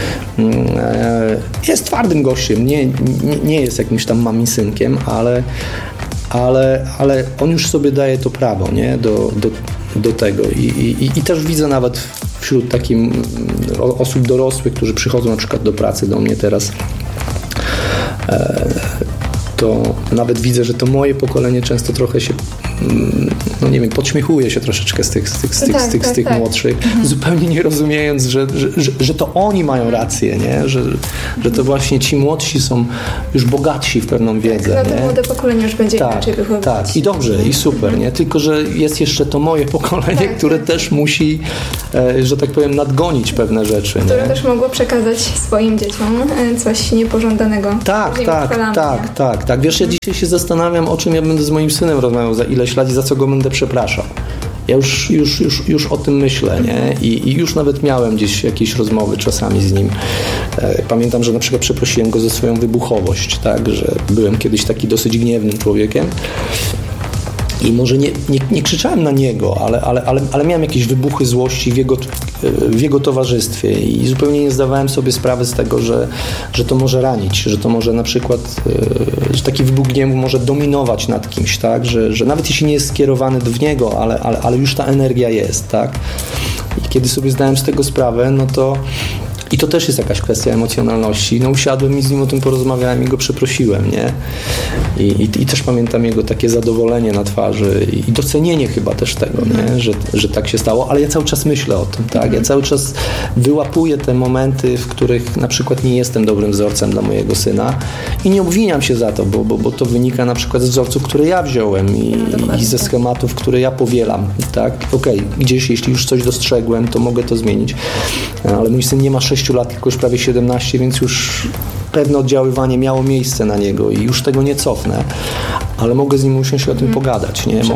Jest twardym gościem, nie jest jakimś tam mamisynkiem, ale on już sobie daje to prawo, nie? Do tego. I też widzę nawet wśród takim osób dorosłych, którzy przychodzą na przykład do pracy do mnie teraz, to nawet widzę, że to moje pokolenie często trochę się no nie wiem, podśmiechuję się troszeczkę z tych młodszych, zupełnie nie rozumiejąc, że to oni mają rację, nie? Że to właśnie ci młodsi są już bogatsi w pewną wiedzę. No to młode pokolenie już będzie inaczej wychowywać. Tak, i dobrze, i super, nie? Tylko, że jest jeszcze to moje pokolenie, które też musi, że tak powiem, nadgonić pewne rzeczy. Które też mogło przekazać swoim dzieciom coś niepożądanego. Tak. Wiesz, ja dzisiaj się zastanawiam, o czym ja będę z moim synem rozmawiał za ileś lat i za co go będę przepraszał. Ja już o tym myślę, nie? I już nawet miałem gdzieś jakieś rozmowy czasami z nim. Pamiętam, że na przykład przeprosiłem go za swoją wybuchowość, tak? Że byłem kiedyś taki dosyć gniewnym człowiekiem. I może nie krzyczałem na niego, ale miałem jakieś wybuchy złości w jego towarzystwie i zupełnie nie zdawałem sobie sprawy z tego, że to może ranić, że to może na przykład, że taki wybuch gniewu może dominować nad kimś, tak? Że nawet jeśli nie jest skierowany w niego, ale już ta energia jest, tak? I kiedy sobie zdałem z tego sprawę, no to i to też jest jakaś kwestia emocjonalności. No usiadłem i z nim o tym porozmawiałem i go przeprosiłem, nie? I też pamiętam jego takie zadowolenie na twarzy i docenienie chyba też tego, nie? Że tak się stało, ale ja cały czas myślę o tym, tak? Ja cały czas wyłapuję te momenty, w których na przykład nie jestem dobrym wzorcem dla mojego syna i nie obwiniam się za to, bo to wynika na przykład z wzorców, które ja wziąłem i ze schematów, które ja powielam, tak? Okej, gdzieś jeśli już coś dostrzegłem, to mogę to zmienić, ale mój syn nie ma 6 lat, tylko już prawie 17, więc już pewne oddziaływanie miało miejsce na niego i już tego nie cofnę, ale mogę z nim usiąść i o tym pogadać, nie?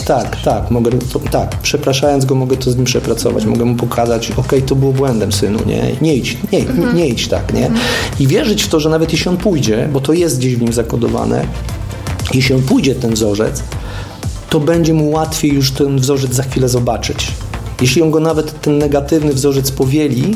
Mogę, przepraszając go, mogę to z nim przepracować, mogę mu pokazać, to było błędem, synu, nie idź tak, nie? I wierzyć w to, że nawet jeśli on pójdzie, bo to jest gdzieś w nim zakodowane, jeśli on pójdzie ten wzorzec, to będzie mu łatwiej już ten wzorzec za chwilę zobaczyć. Jeśli on go nawet ten negatywny wzorzec powieli,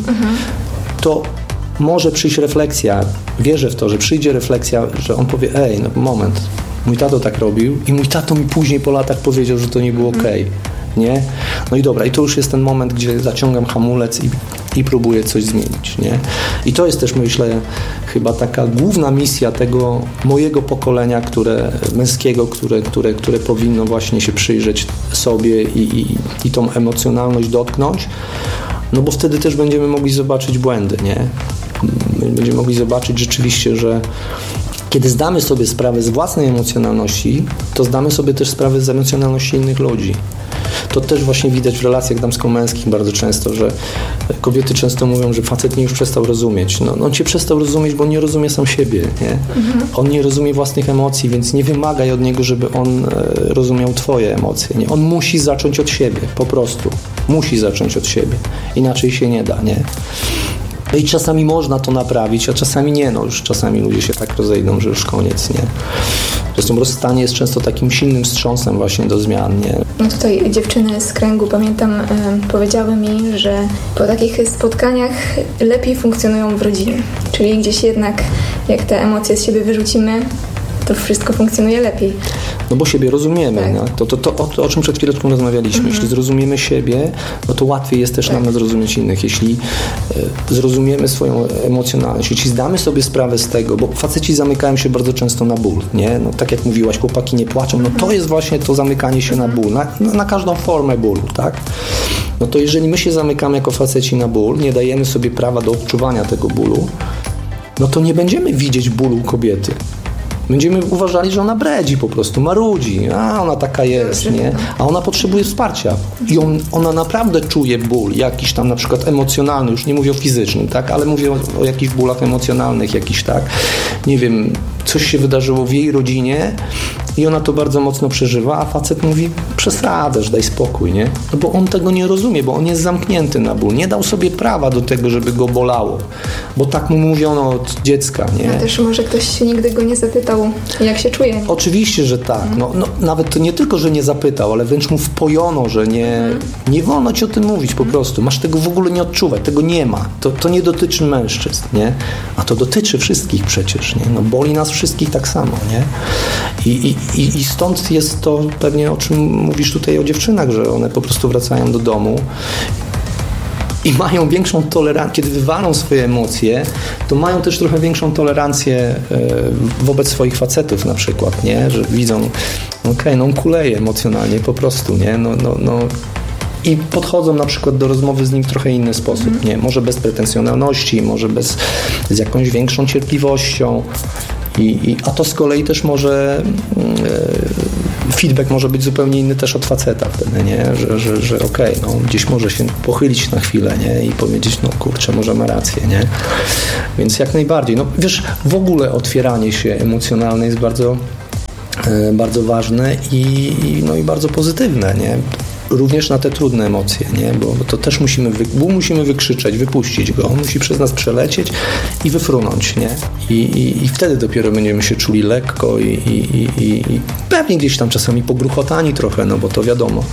to może przyjść refleksja. Wierzę w to, że przyjdzie refleksja, że on powie, moment, mój tato tak robił i mój tato mi później po latach powiedział, że to nie było okej. Nie? No i dobra, i to już jest ten moment, gdzie zaciągam hamulec i próbuję coś zmienić, nie? I to jest też, myślę, chyba taka główna misja tego mojego pokolenia, męskiego, które powinno właśnie się przyjrzeć sobie i tą emocjonalność dotknąć, no bo wtedy też będziemy mogli zobaczyć błędy, nie? Będziemy mogli zobaczyć rzeczywiście, że kiedy zdamy sobie sprawę z własnej emocjonalności, to zdamy sobie też sprawę z emocjonalności innych ludzi. To też właśnie widać w relacjach damsko-męskich bardzo często, że kobiety często mówią, że facet mnie już przestał rozumieć. No, on cię przestał rozumieć, bo on nie rozumie sam siebie, nie? On nie rozumie własnych emocji, więc nie wymagaj od niego, żeby on rozumiał twoje emocje, nie? On musi zacząć od siebie, po prostu. Musi zacząć od siebie. Inaczej się nie da, nie? No i czasami można to naprawić, a czasami nie. No już czasami ludzie się tak rozejdą, że już koniec, nie? Zresztą rozstanie jest często takim silnym wstrząsem właśnie do zmian, nie? No tutaj dziewczyny z kręgu, pamiętam, powiedziały mi, że po takich spotkaniach lepiej funkcjonują w rodzinie. Czyli gdzieś jednak, jak te emocje z siebie wyrzucimy, to wszystko funkcjonuje lepiej. No bo siebie rozumiemy. Tak. To o czym przed chwileczką rozmawialiśmy. Jeśli zrozumiemy siebie, no to łatwiej jest też nam zrozumieć innych. Jeśli zrozumiemy swoją emocjonalność, jeśli zdamy sobie sprawę z tego, bo faceci zamykają się bardzo często na ból, nie? No tak jak mówiłaś, chłopaki nie płaczą, no to jest właśnie to zamykanie się na ból, na każdą formę bólu, tak? No to jeżeli my się zamykamy jako faceci na ból, nie dajemy sobie prawa do odczuwania tego bólu, no to nie będziemy widzieć bólu kobiety. Będziemy uważali, że ona bredzi po prostu, marudzi, ona taka jest, nie? A ona potrzebuje wsparcia i ona naprawdę czuje ból, jakiś tam na przykład emocjonalny, już nie mówię o fizycznym, tak? Ale mówię o jakichś bólach emocjonalnych, jakiś, tak? Nie wiem, coś się wydarzyło w jej rodzinie i ona to bardzo mocno przeżywa, a facet mówi, przesadasz, daj spokój, nie? No bo on tego nie rozumie, bo on jest zamknięty na ból, nie dał sobie prawa do tego, żeby go bolało, bo tak mu mówiono od dziecka, nie? A też może ktoś nigdy go nie zapytał, jak się czuje. Oczywiście, że tak. No, nawet to nie tylko, że nie zapytał, ale wręcz mu wpojono, że nie wolno ci o tym mówić po prostu. Masz tego w ogóle nie odczuwać, tego nie ma. To nie dotyczy mężczyzn, nie? A to dotyczy wszystkich przecież, nie? No boli nas wszystkich tak samo, nie? I stąd jest to pewnie, o czym mówisz tutaj o dziewczynach, że one po prostu wracają do domu i mają większą tolerancję, kiedy wywalą swoje emocje, to mają też trochę większą tolerancję wobec swoich facetów na przykład, nie? Że widzą no on kuleje emocjonalnie po prostu, nie? No. I podchodzą na przykład do rozmowy z nim w trochę inny sposób, nie? Może bez pretensjonalności, może z jakąś większą cierpliwością. A to z kolei też może feedback może być zupełnie inny też od faceta wtedy, nie? Że okej, no gdzieś może się pochylić na chwilę, nie? I powiedzieć, no kurczę, może ma rację, nie? Więc jak najbardziej. No wiesz, w ogóle otwieranie się emocjonalne jest bardzo, bardzo ważne i bardzo pozytywne, nie? Również na te trudne emocje, nie? Bo to też musimy wykrzyczeć, wypuścić go. On musi przez nas przelecieć i wyfrunąć, nie? I wtedy dopiero będziemy się czuli lekko i pewnie gdzieś tam czasami pogruchotani trochę, no bo to wiadomo.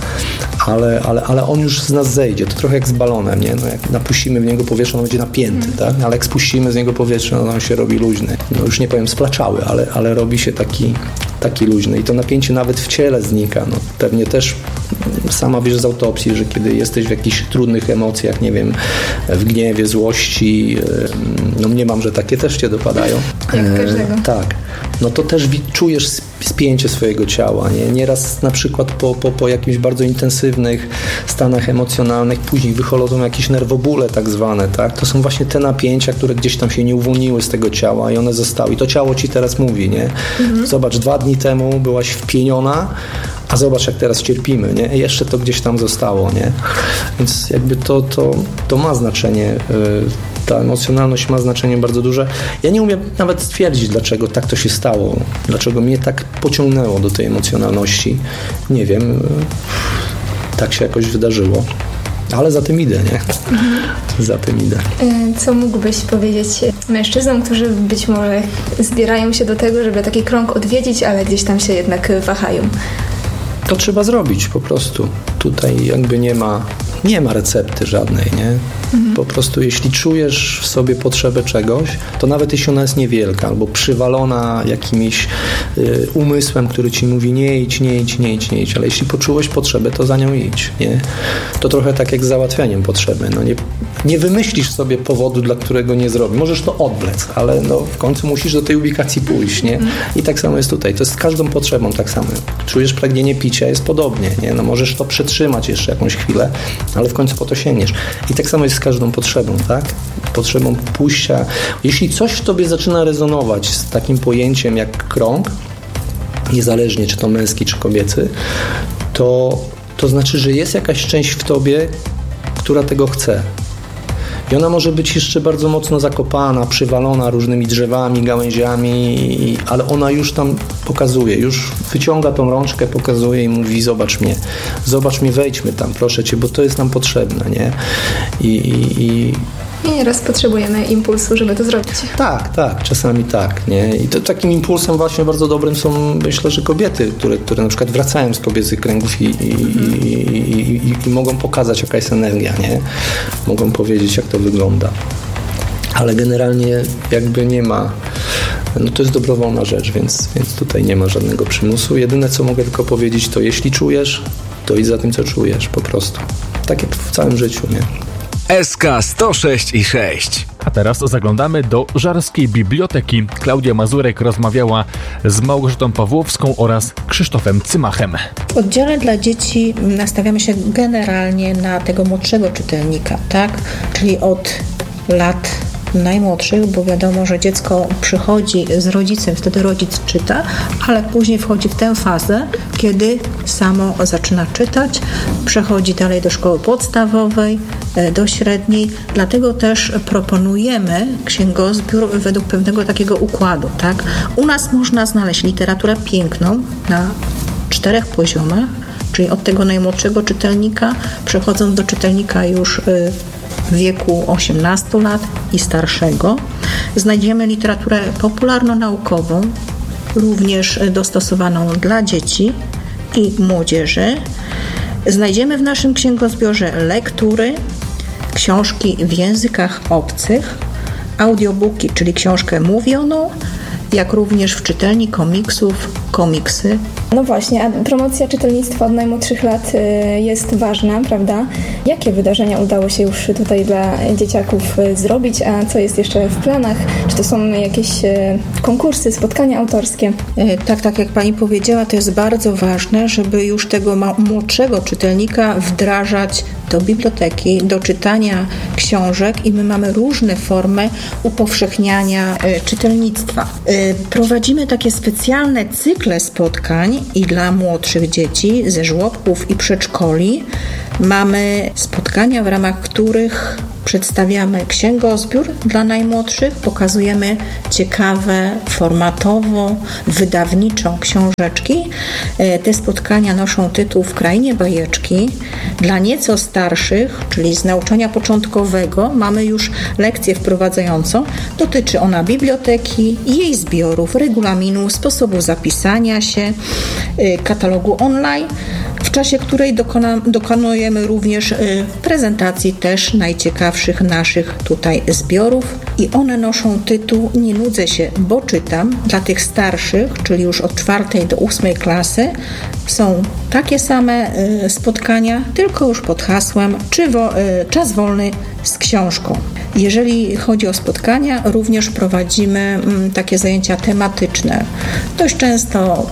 Ale on już z nas zejdzie. To trochę jak z balonem, nie? No jak napuścimy w niego powietrze, on będzie napięty, tak? Ale jak spuścimy z niego powietrze, no on się robi luźny. No już nie powiem splaczały, ale robi się taki luźny. I to napięcie nawet w ciele znika. No, pewnie też sama wiesz z autopsji, że kiedy jesteś w jakichś trudnych emocjach, nie wiem, w gniewie, złości, no mniemam, że takie też cię dopadają. Jak każdego. Tak. No to też czujesz spięcie swojego ciała, nie? Nieraz na przykład po jakimś bardzo intensywnych stanach emocjonalnych później wychodzą jakieś nerwobóle tak zwane, tak? To są właśnie te napięcia, które gdzieś tam się nie uwolniły z tego ciała i one zostały. I to ciało ci teraz mówi, nie? Zobacz, 2 dni temu byłaś wpieniona, a zobacz, jak teraz cierpimy, nie? Jeszcze to gdzieś tam zostało, nie? Więc jakby to ma znaczenie, ta emocjonalność ma znaczenie bardzo duże. Ja nie umiem nawet stwierdzić, dlaczego tak to się stało, dlaczego mnie tak pociągnęło do tej emocjonalności. Nie wiem, tak się jakoś wydarzyło. Ale za tym idę, nie? Za tym idę. Co mógłbyś powiedzieć mężczyznom, którzy być może zbierają się do tego, żeby taki krąg odwiedzić, ale gdzieś tam się jednak wahają? To trzeba zrobić po prostu. Tutaj jakby nie ma recepty żadnej, nie? Po prostu jeśli czujesz w sobie potrzebę czegoś, to nawet jeśli ona jest niewielka albo przywalona jakimś umysłem, który ci mówi nie idź, ale jeśli poczułeś potrzebę, to za nią idź, nie? To trochę tak jak z załatwianiem potrzeby. No nie wymyślisz sobie powodu, dla którego nie zrobisz. Możesz to odwlec, ale no w końcu musisz do tej ubikacji pójść, nie? I tak samo jest tutaj. To jest z każdą potrzebą tak samo. Czujesz pragnienie picia, jest podobnie, nie? No możesz to przetrzymać jeszcze jakąś chwilę, ale w końcu po to sięgniesz. I tak samo jest z każdą potrzebą, tak? Potrzebą pójścia. Jeśli coś w tobie zaczyna rezonować z takim pojęciem jak krąg, niezależnie czy to męski, czy kobiecy, to znaczy, że jest jakaś część w tobie, która tego chce. I ona może być jeszcze bardzo mocno zakopana, przywalona różnymi drzewami, gałęziami, ale ona już tam pokazuje, już wyciąga tą rączkę, pokazuje i mówi zobacz mnie, wejdźmy tam, proszę cię, bo to jest nam potrzebne, nie? I nieraz potrzebujemy impulsu, żeby to zrobić. Tak, czasami tak, nie? I to takim impulsem właśnie bardzo dobrym są, myślę, że kobiety, które na przykład wracają z kobiecych kręgów i mogą pokazać, jaka jest energia, nie? Mogą powiedzieć, jak to wygląda. Ale generalnie jakby nie ma, no to jest dobrowolna rzecz, więc tutaj nie ma żadnego przymusu. Jedyne, co mogę tylko powiedzieć, to jeśli czujesz, to idź za tym, co czujesz, po prostu. Tak jak w całym życiu, nie? SK 106,6. A teraz zaglądamy do Żarskiej Biblioteki. Klaudia Mazurek rozmawiała z Małgorzatą Pawłowską oraz Krzysztofem Cymachem. W oddziale dla dzieci nastawiamy się generalnie na tego młodszego czytelnika, tak? Czyli od lat najmłodszych, bo wiadomo, że dziecko przychodzi z rodzicem, wtedy rodzic czyta, ale później wchodzi w tę fazę, kiedy samo zaczyna czytać, przechodzi dalej do szkoły podstawowej, do średniej, dlatego też proponujemy księgozbiór według pewnego takiego układu, tak? U nas można znaleźć literaturę piękną na 4 poziomach, czyli od tego najmłodszego czytelnika, przechodząc do czytelnika już w wieku 18 lat i starszego. Znajdziemy literaturę popularno-naukową, również dostosowaną dla dzieci i młodzieży. Znajdziemy w naszym księgozbiorze lektury, książki w językach obcych, audiobooki, czyli książkę mówioną, jak również w czytelni komiksów komiksy. No właśnie, a promocja czytelnictwa od najmłodszych lat jest ważna, prawda? Jakie wydarzenia udało się już tutaj dla dzieciaków zrobić, a co jest jeszcze w planach? Czy to są jakieś konkursy, spotkania autorskie? Tak jak Pani powiedziała, to jest bardzo ważne, żeby już tego młodszego czytelnika wdrażać do biblioteki, do czytania książek i my mamy różne formy upowszechniania czytelnictwa. Prowadzimy takie specjalne cykle spotkań i dla młodszych dzieci ze żłobków i przedszkoli. Mamy spotkania, w ramach których przedstawiamy księgozbiór dla najmłodszych, pokazujemy ciekawe, formatowo, wydawniczą książeczki. Te spotkania noszą tytuł W krainie bajeczki. Dla nieco starszych, czyli z nauczania początkowego, mamy już lekcję wprowadzającą. Dotyczy ona biblioteki, jej zbiorów, regulaminu, sposobu zapisania się, katalogu online, w czasie której dokonujemy również prezentacji też najciekawszych naszych tutaj zbiorów i one noszą tytuł Nie nudzę się, bo czytam. Dla tych starszych, czyli już od 4. do 8. klasy są takie same spotkania, tylko już pod hasłem czas wolny z książką. Jeżeli chodzi o spotkania, również prowadzimy takie zajęcia tematyczne. Dość często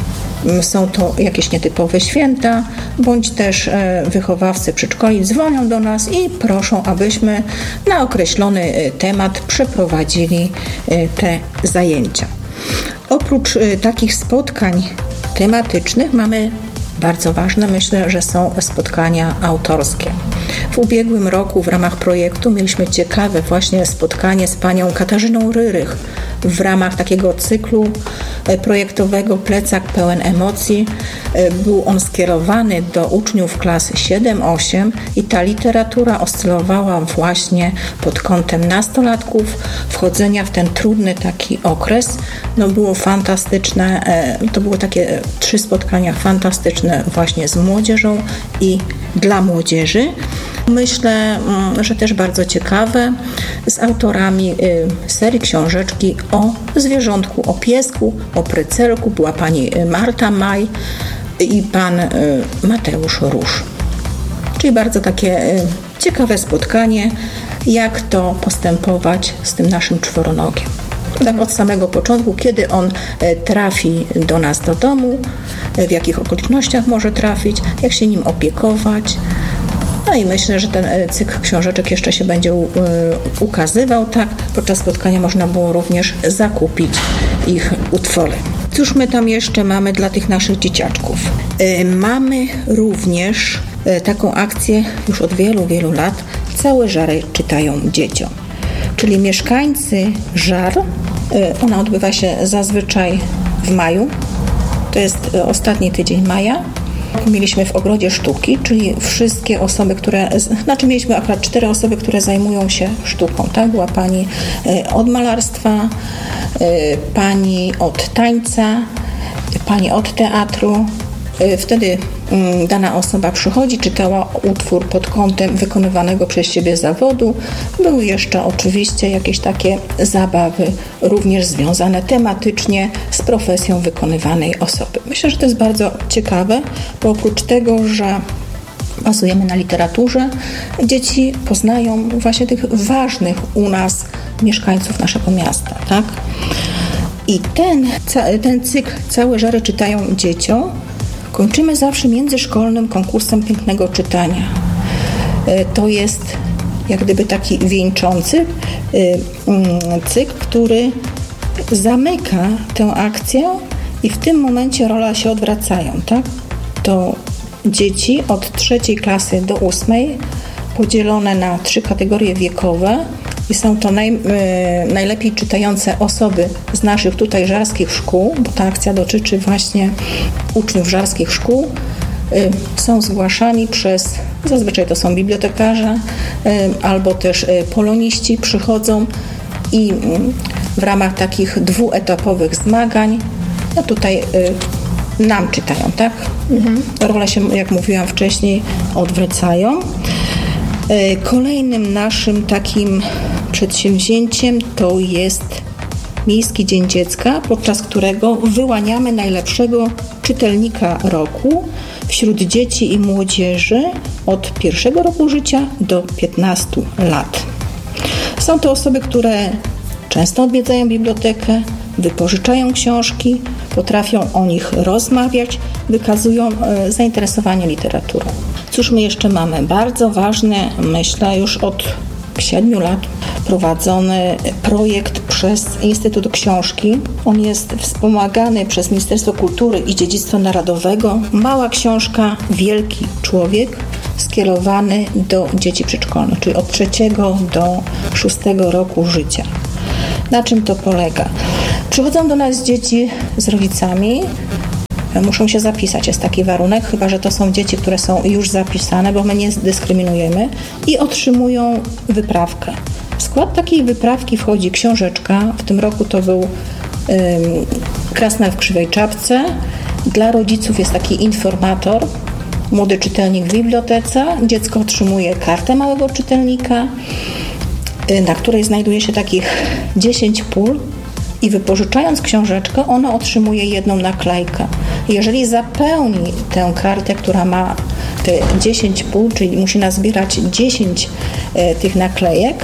są to jakieś nietypowe święta, bądź też wychowawcy przedszkoli dzwonią do nas i proszą, abyśmy na określony temat przeprowadzili te zajęcia. Oprócz takich spotkań tematycznych mamy bardzo ważne, myślę, że są spotkania autorskie. W ubiegłym roku w ramach projektu mieliśmy ciekawe właśnie spotkanie z panią Katarzyną Ryrych w ramach takiego cyklu projektowego Plecak pełen emocji. Był on skierowany do uczniów klas 7-8 i ta literatura oscylowała właśnie pod kątem nastolatków, wchodzenia w ten trudny taki okres. No było fantastyczne, to były takie 3 spotkania fantastyczne właśnie z młodzieżą i dla młodzieży. Myślę, że też bardzo ciekawe, z autorami serii książeczki o zwierzątku, o piesku, o prycelku była pani Marta Maj i pan Mateusz Róż. Czyli bardzo takie ciekawe spotkanie, jak to postępować z tym naszym czworonogiem. Tak od samego początku, kiedy on trafi do nas do domu, w jakich okolicznościach może trafić, jak się nim opiekować. No i myślę, że ten cykl książeczek jeszcze się będzie ukazywał. Tak, podczas spotkania można było również zakupić ich utwory. Cóż my tam jeszcze mamy dla tych naszych dzieciaczków? Mamy również taką akcję już od wielu, wielu lat. Całe żary czytają dzieciom. Czyli mieszkańcy Żar, ona odbywa się zazwyczaj w maju. To jest ostatni tydzień maja. Mieliśmy w Ogrodzie Sztuki, czyli wszystkie osoby, mieliśmy akurat 4 osoby, które zajmują się sztuką. Tak? Była pani od malarstwa, pani od tańca, pani od teatru. Wtedy dana osoba przychodzi, czytała utwór pod kątem wykonywanego przez siebie zawodu. Były jeszcze oczywiście jakieś takie zabawy, również związane tematycznie z profesją wykonywanej osoby. Myślę, że to jest bardzo ciekawe, bo oprócz tego, że bazujemy na literaturze, dzieci poznają właśnie tych ważnych u nas mieszkańców naszego miasta. Tak? I ten cykl Całe żary czytają dzieciom kończymy zawsze międzyszkolnym konkursem pięknego czytania. To jest jak gdyby taki wieńczący cykl, który zamyka tę akcję i w tym momencie rola się odwracają. Tak? To dzieci od 3. klasy do 8 podzielone na 3 kategorie wiekowe i są to najlepiej czytające osoby z naszych tutaj żarskich szkół, bo ta akcja dotyczy właśnie uczniów żarskich szkół. Są zgłaszani zazwyczaj to są bibliotekarze albo też poloniści przychodzą i w ramach takich 2-etapowych zmagań, no tutaj nam czytają, tak? Role się, jak mówiłam wcześniej, odwracają. Kolejnym naszym takim przedsięwzięciem to jest Miejski Dzień Dziecka, podczas którego wyłaniamy najlepszego czytelnika roku wśród dzieci i młodzieży od 1 roku życia do 15 lat. Są to osoby, które często odwiedzają bibliotekę, wypożyczają książki, potrafią o nich rozmawiać, wykazują zainteresowanie literaturą. Cóż my jeszcze mamy? Bardzo ważny, myślę, już od 7 lat prowadzony projekt przez Instytut Książki. On jest wspomagany przez Ministerstwo Kultury i Dziedzictwa Narodowego. Mała książka, wielki człowiek, skierowany do dzieci przedszkolnych, czyli od 3 do 6 roku życia. Na czym to polega? Przychodzą do nas dzieci z rodzicami, muszą się zapisać, jest taki warunek, chyba że to są dzieci, które są już zapisane, bo my nie dyskryminujemy, i otrzymują wyprawkę. W skład takiej wyprawki wchodzi książeczka, w tym roku to był Krasnal w krzywej czapce. Dla rodziców jest taki informator, młody czytelnik w bibliotece. Dziecko otrzymuje kartę małego czytelnika, na której znajduje się takich 10 pól, i wypożyczając książeczkę, ono otrzymuje jedną naklejkę. Jeżeli zapełni tę kartę, która ma te 10 pól, czyli musi nazbierać 10 tych naklejek,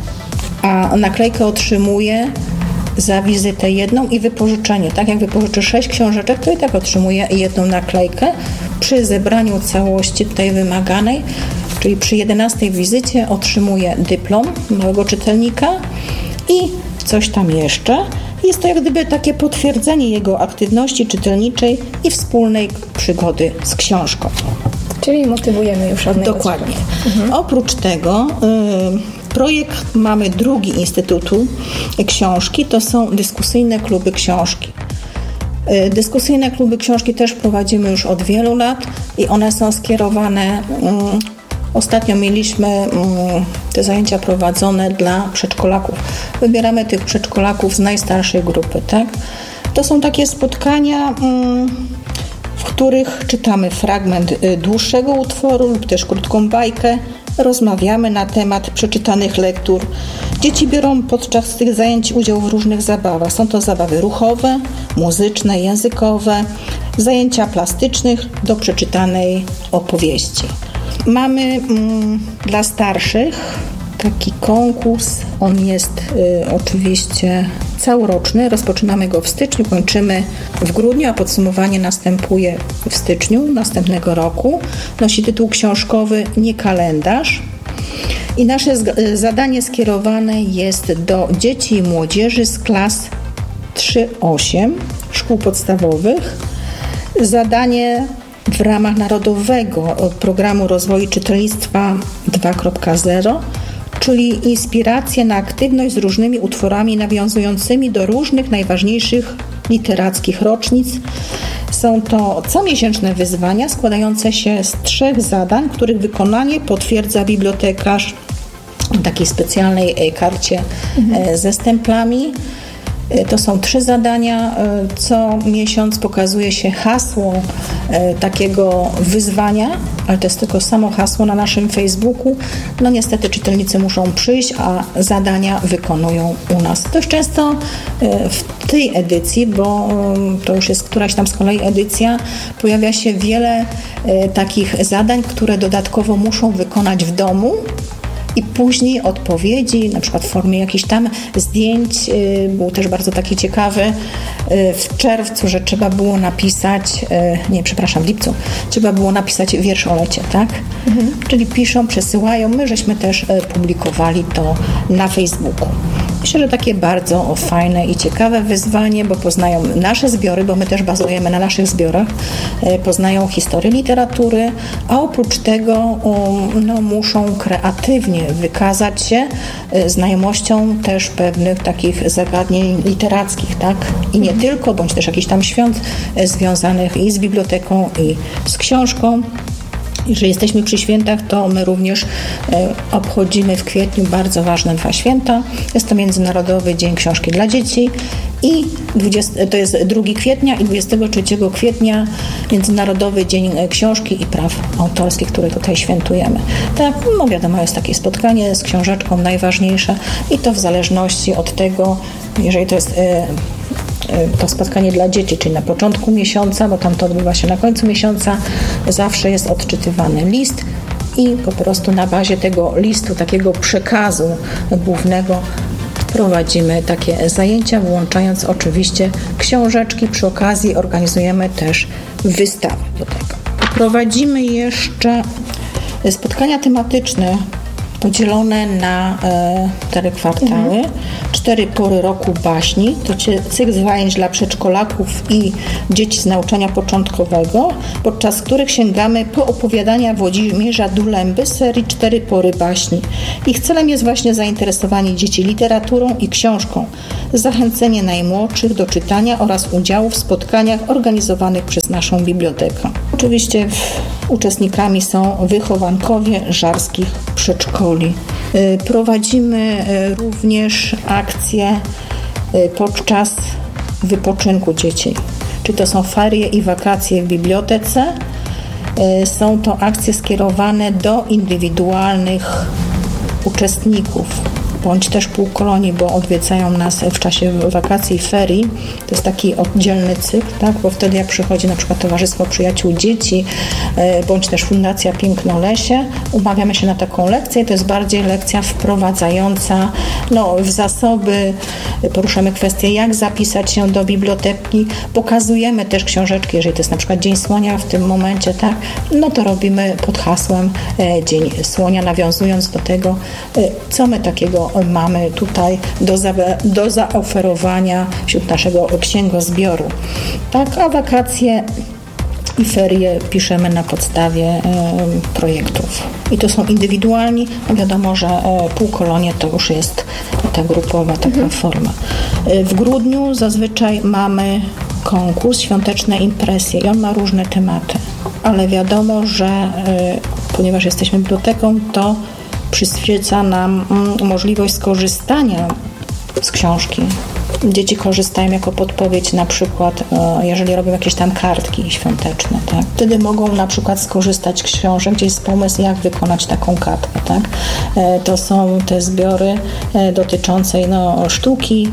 a naklejkę otrzymuje za wizytę jedną i wypożyczenie. Tak jak wypożyczy 6 książeczek, to i tak otrzymuje jedną naklejkę. Przy zebraniu całości tutaj wymaganej, czyli przy 11 wizycie, otrzymuje dyplom małego czytelnika i coś tam jeszcze. Jest to jak gdyby takie potwierdzenie jego aktywności czytelniczej i wspólnej przygody z książką. Czyli motywujemy już od Dokładnie. Oprócz tego projekt mamy drugi Instytutu Książki, to są dyskusyjne kluby książki. Dyskusyjne kluby książki też prowadzimy już od wielu lat i one są skierowane. Ostatnio mieliśmy te zajęcia prowadzone dla przedszkolaków. Wybieramy tych przedszkolaków z najstarszej grupy, tak? To są takie spotkania, w których czytamy fragment dłuższego utworu lub też krótką bajkę, rozmawiamy na temat przeczytanych lektur. Dzieci biorą podczas tych zajęć udział w różnych zabawach. Są to zabawy ruchowe, muzyczne, językowe, zajęcia plastycznych do przeczytanej opowieści. Mamy dla starszych taki konkurs, on jest oczywiście całoroczny, rozpoczynamy go w styczniu, kończymy w grudniu, a podsumowanie następuje w styczniu następnego roku. Nosi tytuł książkowy Nie kalendarz i nasze zadanie skierowane jest do dzieci i młodzieży z klas 3-8 szkół podstawowych. Zadanie w ramach Narodowego Programu Rozwoju Czytelnictwa 2.0, czyli inspiracje na aktywność z różnymi utworami nawiązującymi do różnych najważniejszych literackich rocznic. Są to comiesięczne wyzwania składające się z 3 zadań, których wykonanie potwierdza bibliotekarz w takiej specjalnej karcie ze stemplami. To są 3 zadania. Co miesiąc pokazuje się hasło takiego wyzwania, ale to jest tylko samo hasło na naszym Facebooku. No niestety czytelnicy muszą przyjść, a zadania wykonują u nas. Dość często w tej edycji, bo to już jest któraś tam z kolei edycja, pojawia się wiele takich zadań, które dodatkowo muszą wykonać w domu. I później odpowiedzi, na przykład w formie jakichś tam zdjęć, był też bardzo taki ciekawy w czerwcu, że trzeba było napisać, w lipcu, trzeba było napisać wierszolecie, tak? Czyli piszą, przesyłają, my żeśmy też publikowali to na Facebooku. Myślę, że takie bardzo fajne i ciekawe wyzwanie, bo poznają nasze zbiory, bo my też bazujemy na naszych zbiorach, poznają historię literatury, a oprócz tego muszą kreatywnie wykazać się znajomością też pewnych takich zagadnień literackich, tak? I nie tylko, bądź też jakichś tam świąt związanych i z biblioteką, i z książką. Jeżeli jesteśmy przy świętach, to my również obchodzimy w kwietniu bardzo ważne 2 święta. Jest to Międzynarodowy Dzień Książki dla Dzieci i to jest 2 kwietnia i 23 kwietnia Międzynarodowy Dzień Książki i Praw Autorskich, który tutaj świętujemy. Tak, no wiadomo, jest takie spotkanie z książeczką najważniejsze i to w zależności od tego, jeżeli to jest to spotkanie dla dzieci, czyli na początku miesiąca, bo tam to odbywa się na końcu miesiąca, zawsze jest odczytywany list i po prostu na bazie tego listu, takiego przekazu głównego prowadzimy takie zajęcia, włączając oczywiście książeczki. Przy okazji organizujemy też wystawę do tego. Prowadzimy jeszcze spotkania tematyczne podzielone na 4 kwartały, 4 pory roku baśni, to cykl zajęć dla przedszkolaków i dzieci z nauczania początkowego, podczas których sięgamy po opowiadania Włodzimierza Dulęby z serii 4 pory baśni. Ich celem jest właśnie zainteresowanie dzieci literaturą i książką, zachęcenie najmłodszych do czytania oraz udziału w spotkaniach organizowanych przez naszą bibliotekę. Oczywiście uczestnikami są wychowankowie żarskich przedszkoli. Prowadzimy również akcje podczas wypoczynku dzieci. Czy to są ferie i wakacje w bibliotece? Są to akcje skierowane do indywidualnych uczestników, bądź też półkolonii, bo odwiedzają nas w czasie wakacji i ferii. To jest taki oddzielny cykl, tak? Bo wtedy jak przychodzi na przykład Towarzystwo Przyjaciół Dzieci, bądź też Fundacja Pięknolesie, umawiamy się na taką lekcję. To jest bardziej lekcja wprowadzająca w zasoby, poruszamy kwestię, jak zapisać się do biblioteki, pokazujemy też książeczki, jeżeli to jest na przykład Dzień Słonia w tym momencie, tak? No to robimy pod hasłem Dzień Słonia, nawiązując do tego, co my takiego mamy tutaj do zaoferowania wśród naszego księgozbioru. Tak, a wakacje i ferie piszemy na podstawie projektów. I to są indywidualni, no wiadomo, że półkolonie to już jest ta grupowa taka forma. W grudniu zazwyczaj mamy konkurs Świąteczne Impresje i on ma różne tematy, ale wiadomo, że ponieważ jesteśmy biblioteką, to przyświeca nam możliwość skorzystania z książki. Dzieci korzystają jako podpowiedź, na przykład jeżeli robią jakieś tam kartki świąteczne, tak? Wtedy mogą na przykład skorzystać z książek, gdzie jest pomysł, jak wykonać taką kartkę, tak? To są te zbiory dotyczące sztuki,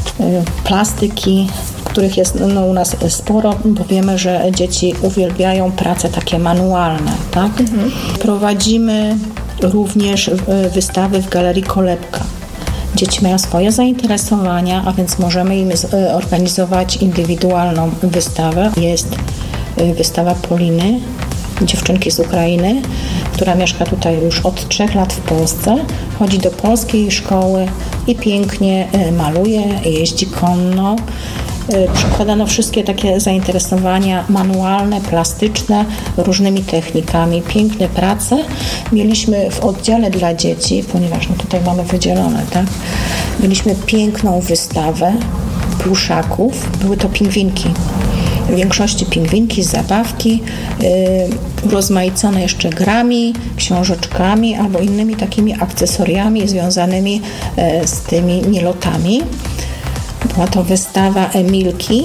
plastyki, których jest u nas sporo, bo wiemy, że dzieci uwielbiają prace takie manualne, tak? Prowadzimy również wystawy w Galerii Kolebka. Dzieci mają swoje zainteresowania, a więc możemy im organizować indywidualną wystawę. Jest wystawa Poliny, dziewczynki z Ukrainy, która mieszka tutaj już od 3 lat w Polsce. Chodzi do polskiej szkoły i pięknie maluje, jeździ konno. Przykładano wszystkie takie zainteresowania manualne, plastyczne, różnymi technikami. Piękne prace. Mieliśmy w oddziale dla dzieci, ponieważ tutaj mamy wydzielone, tak? Mieliśmy piękną wystawę pluszaków. Były to pingwinki. W większości pingwinki, zabawki, urozmaicone jeszcze grami, książeczkami albo innymi takimi akcesoriami związanymi z tymi nielotami. Była to wystawa Emilki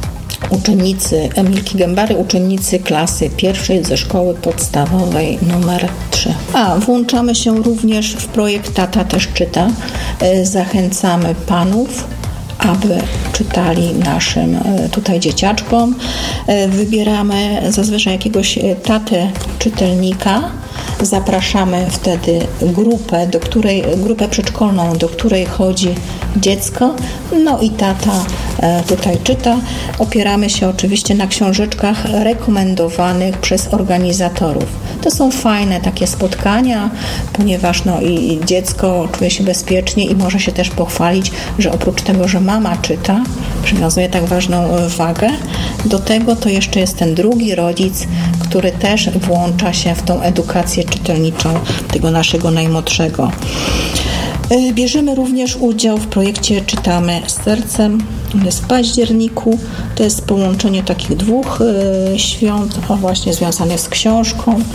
Gębary, uczennicy klasy 1 ze szkoły podstawowej numer 3. Włączamy się również w projekt Tata też czyta. Zachęcamy panów, aby czytali naszym tutaj dzieciaczkom. Wybieramy zazwyczaj jakiegoś tatę czytelnika. Zapraszamy wtedy grupę przedszkolną, do której chodzi dziecko. I tata tutaj czyta. Opieramy się oczywiście na książeczkach rekomendowanych przez organizatorów. To są fajne takie spotkania, ponieważ i dziecko czuje się bezpiecznie i może się też pochwalić, że oprócz tego, że mama czyta, przywiązuje tak ważną wagę, do tego to jeszcze jest ten drugi rodzic, który też włącza się w tą edukację czytelniczą tego naszego najmłodszego. Bierzemy również udział w projekcie Czytamy z sercem. Jest w październiku. To jest połączenie takich 2 świąt, właśnie związanych z książką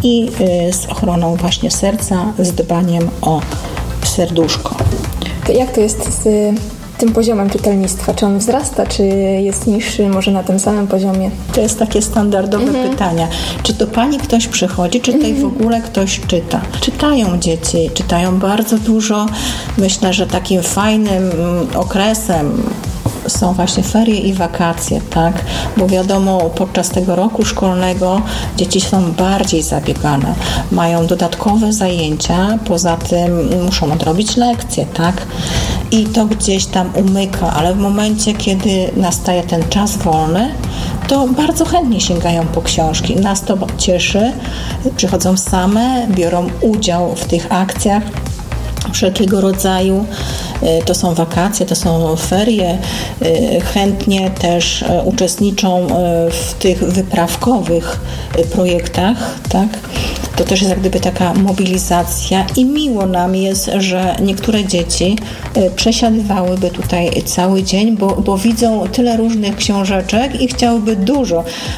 i z ochroną właśnie serca, z dbaniem o serduszko. To jak to jest z tym poziomem czytelnictwa? Czy on wzrasta, czy jest niższy, może na tym samym poziomie? To jest takie standardowe pytania. Czy do Pani ktoś przychodzi, czy tutaj w ogóle ktoś czyta? Czytają dzieci, czytają bardzo dużo. Myślę, że takim fajnym okresem są właśnie ferie i wakacje, tak? Bo wiadomo, podczas tego roku szkolnego dzieci są bardziej zabiegane. Mają dodatkowe zajęcia, poza tym muszą odrobić lekcje, tak? I to gdzieś tam umyka, ale w momencie, kiedy nastaje ten czas wolny, to bardzo chętnie sięgają po książki. Nas to cieszy, przychodzą same, biorą udział w tych akcjach wszelkiego rodzaju. To są wakacje, to są ferie. Chętnie też uczestniczą w tych wyprawkowych projektach, tak? To też jest jak gdyby taka mobilizacja i miło nam jest, że niektóre dzieci przesiadywałyby tutaj cały dzień, bo widzą tyle różnych książeczek i chciałyby dużo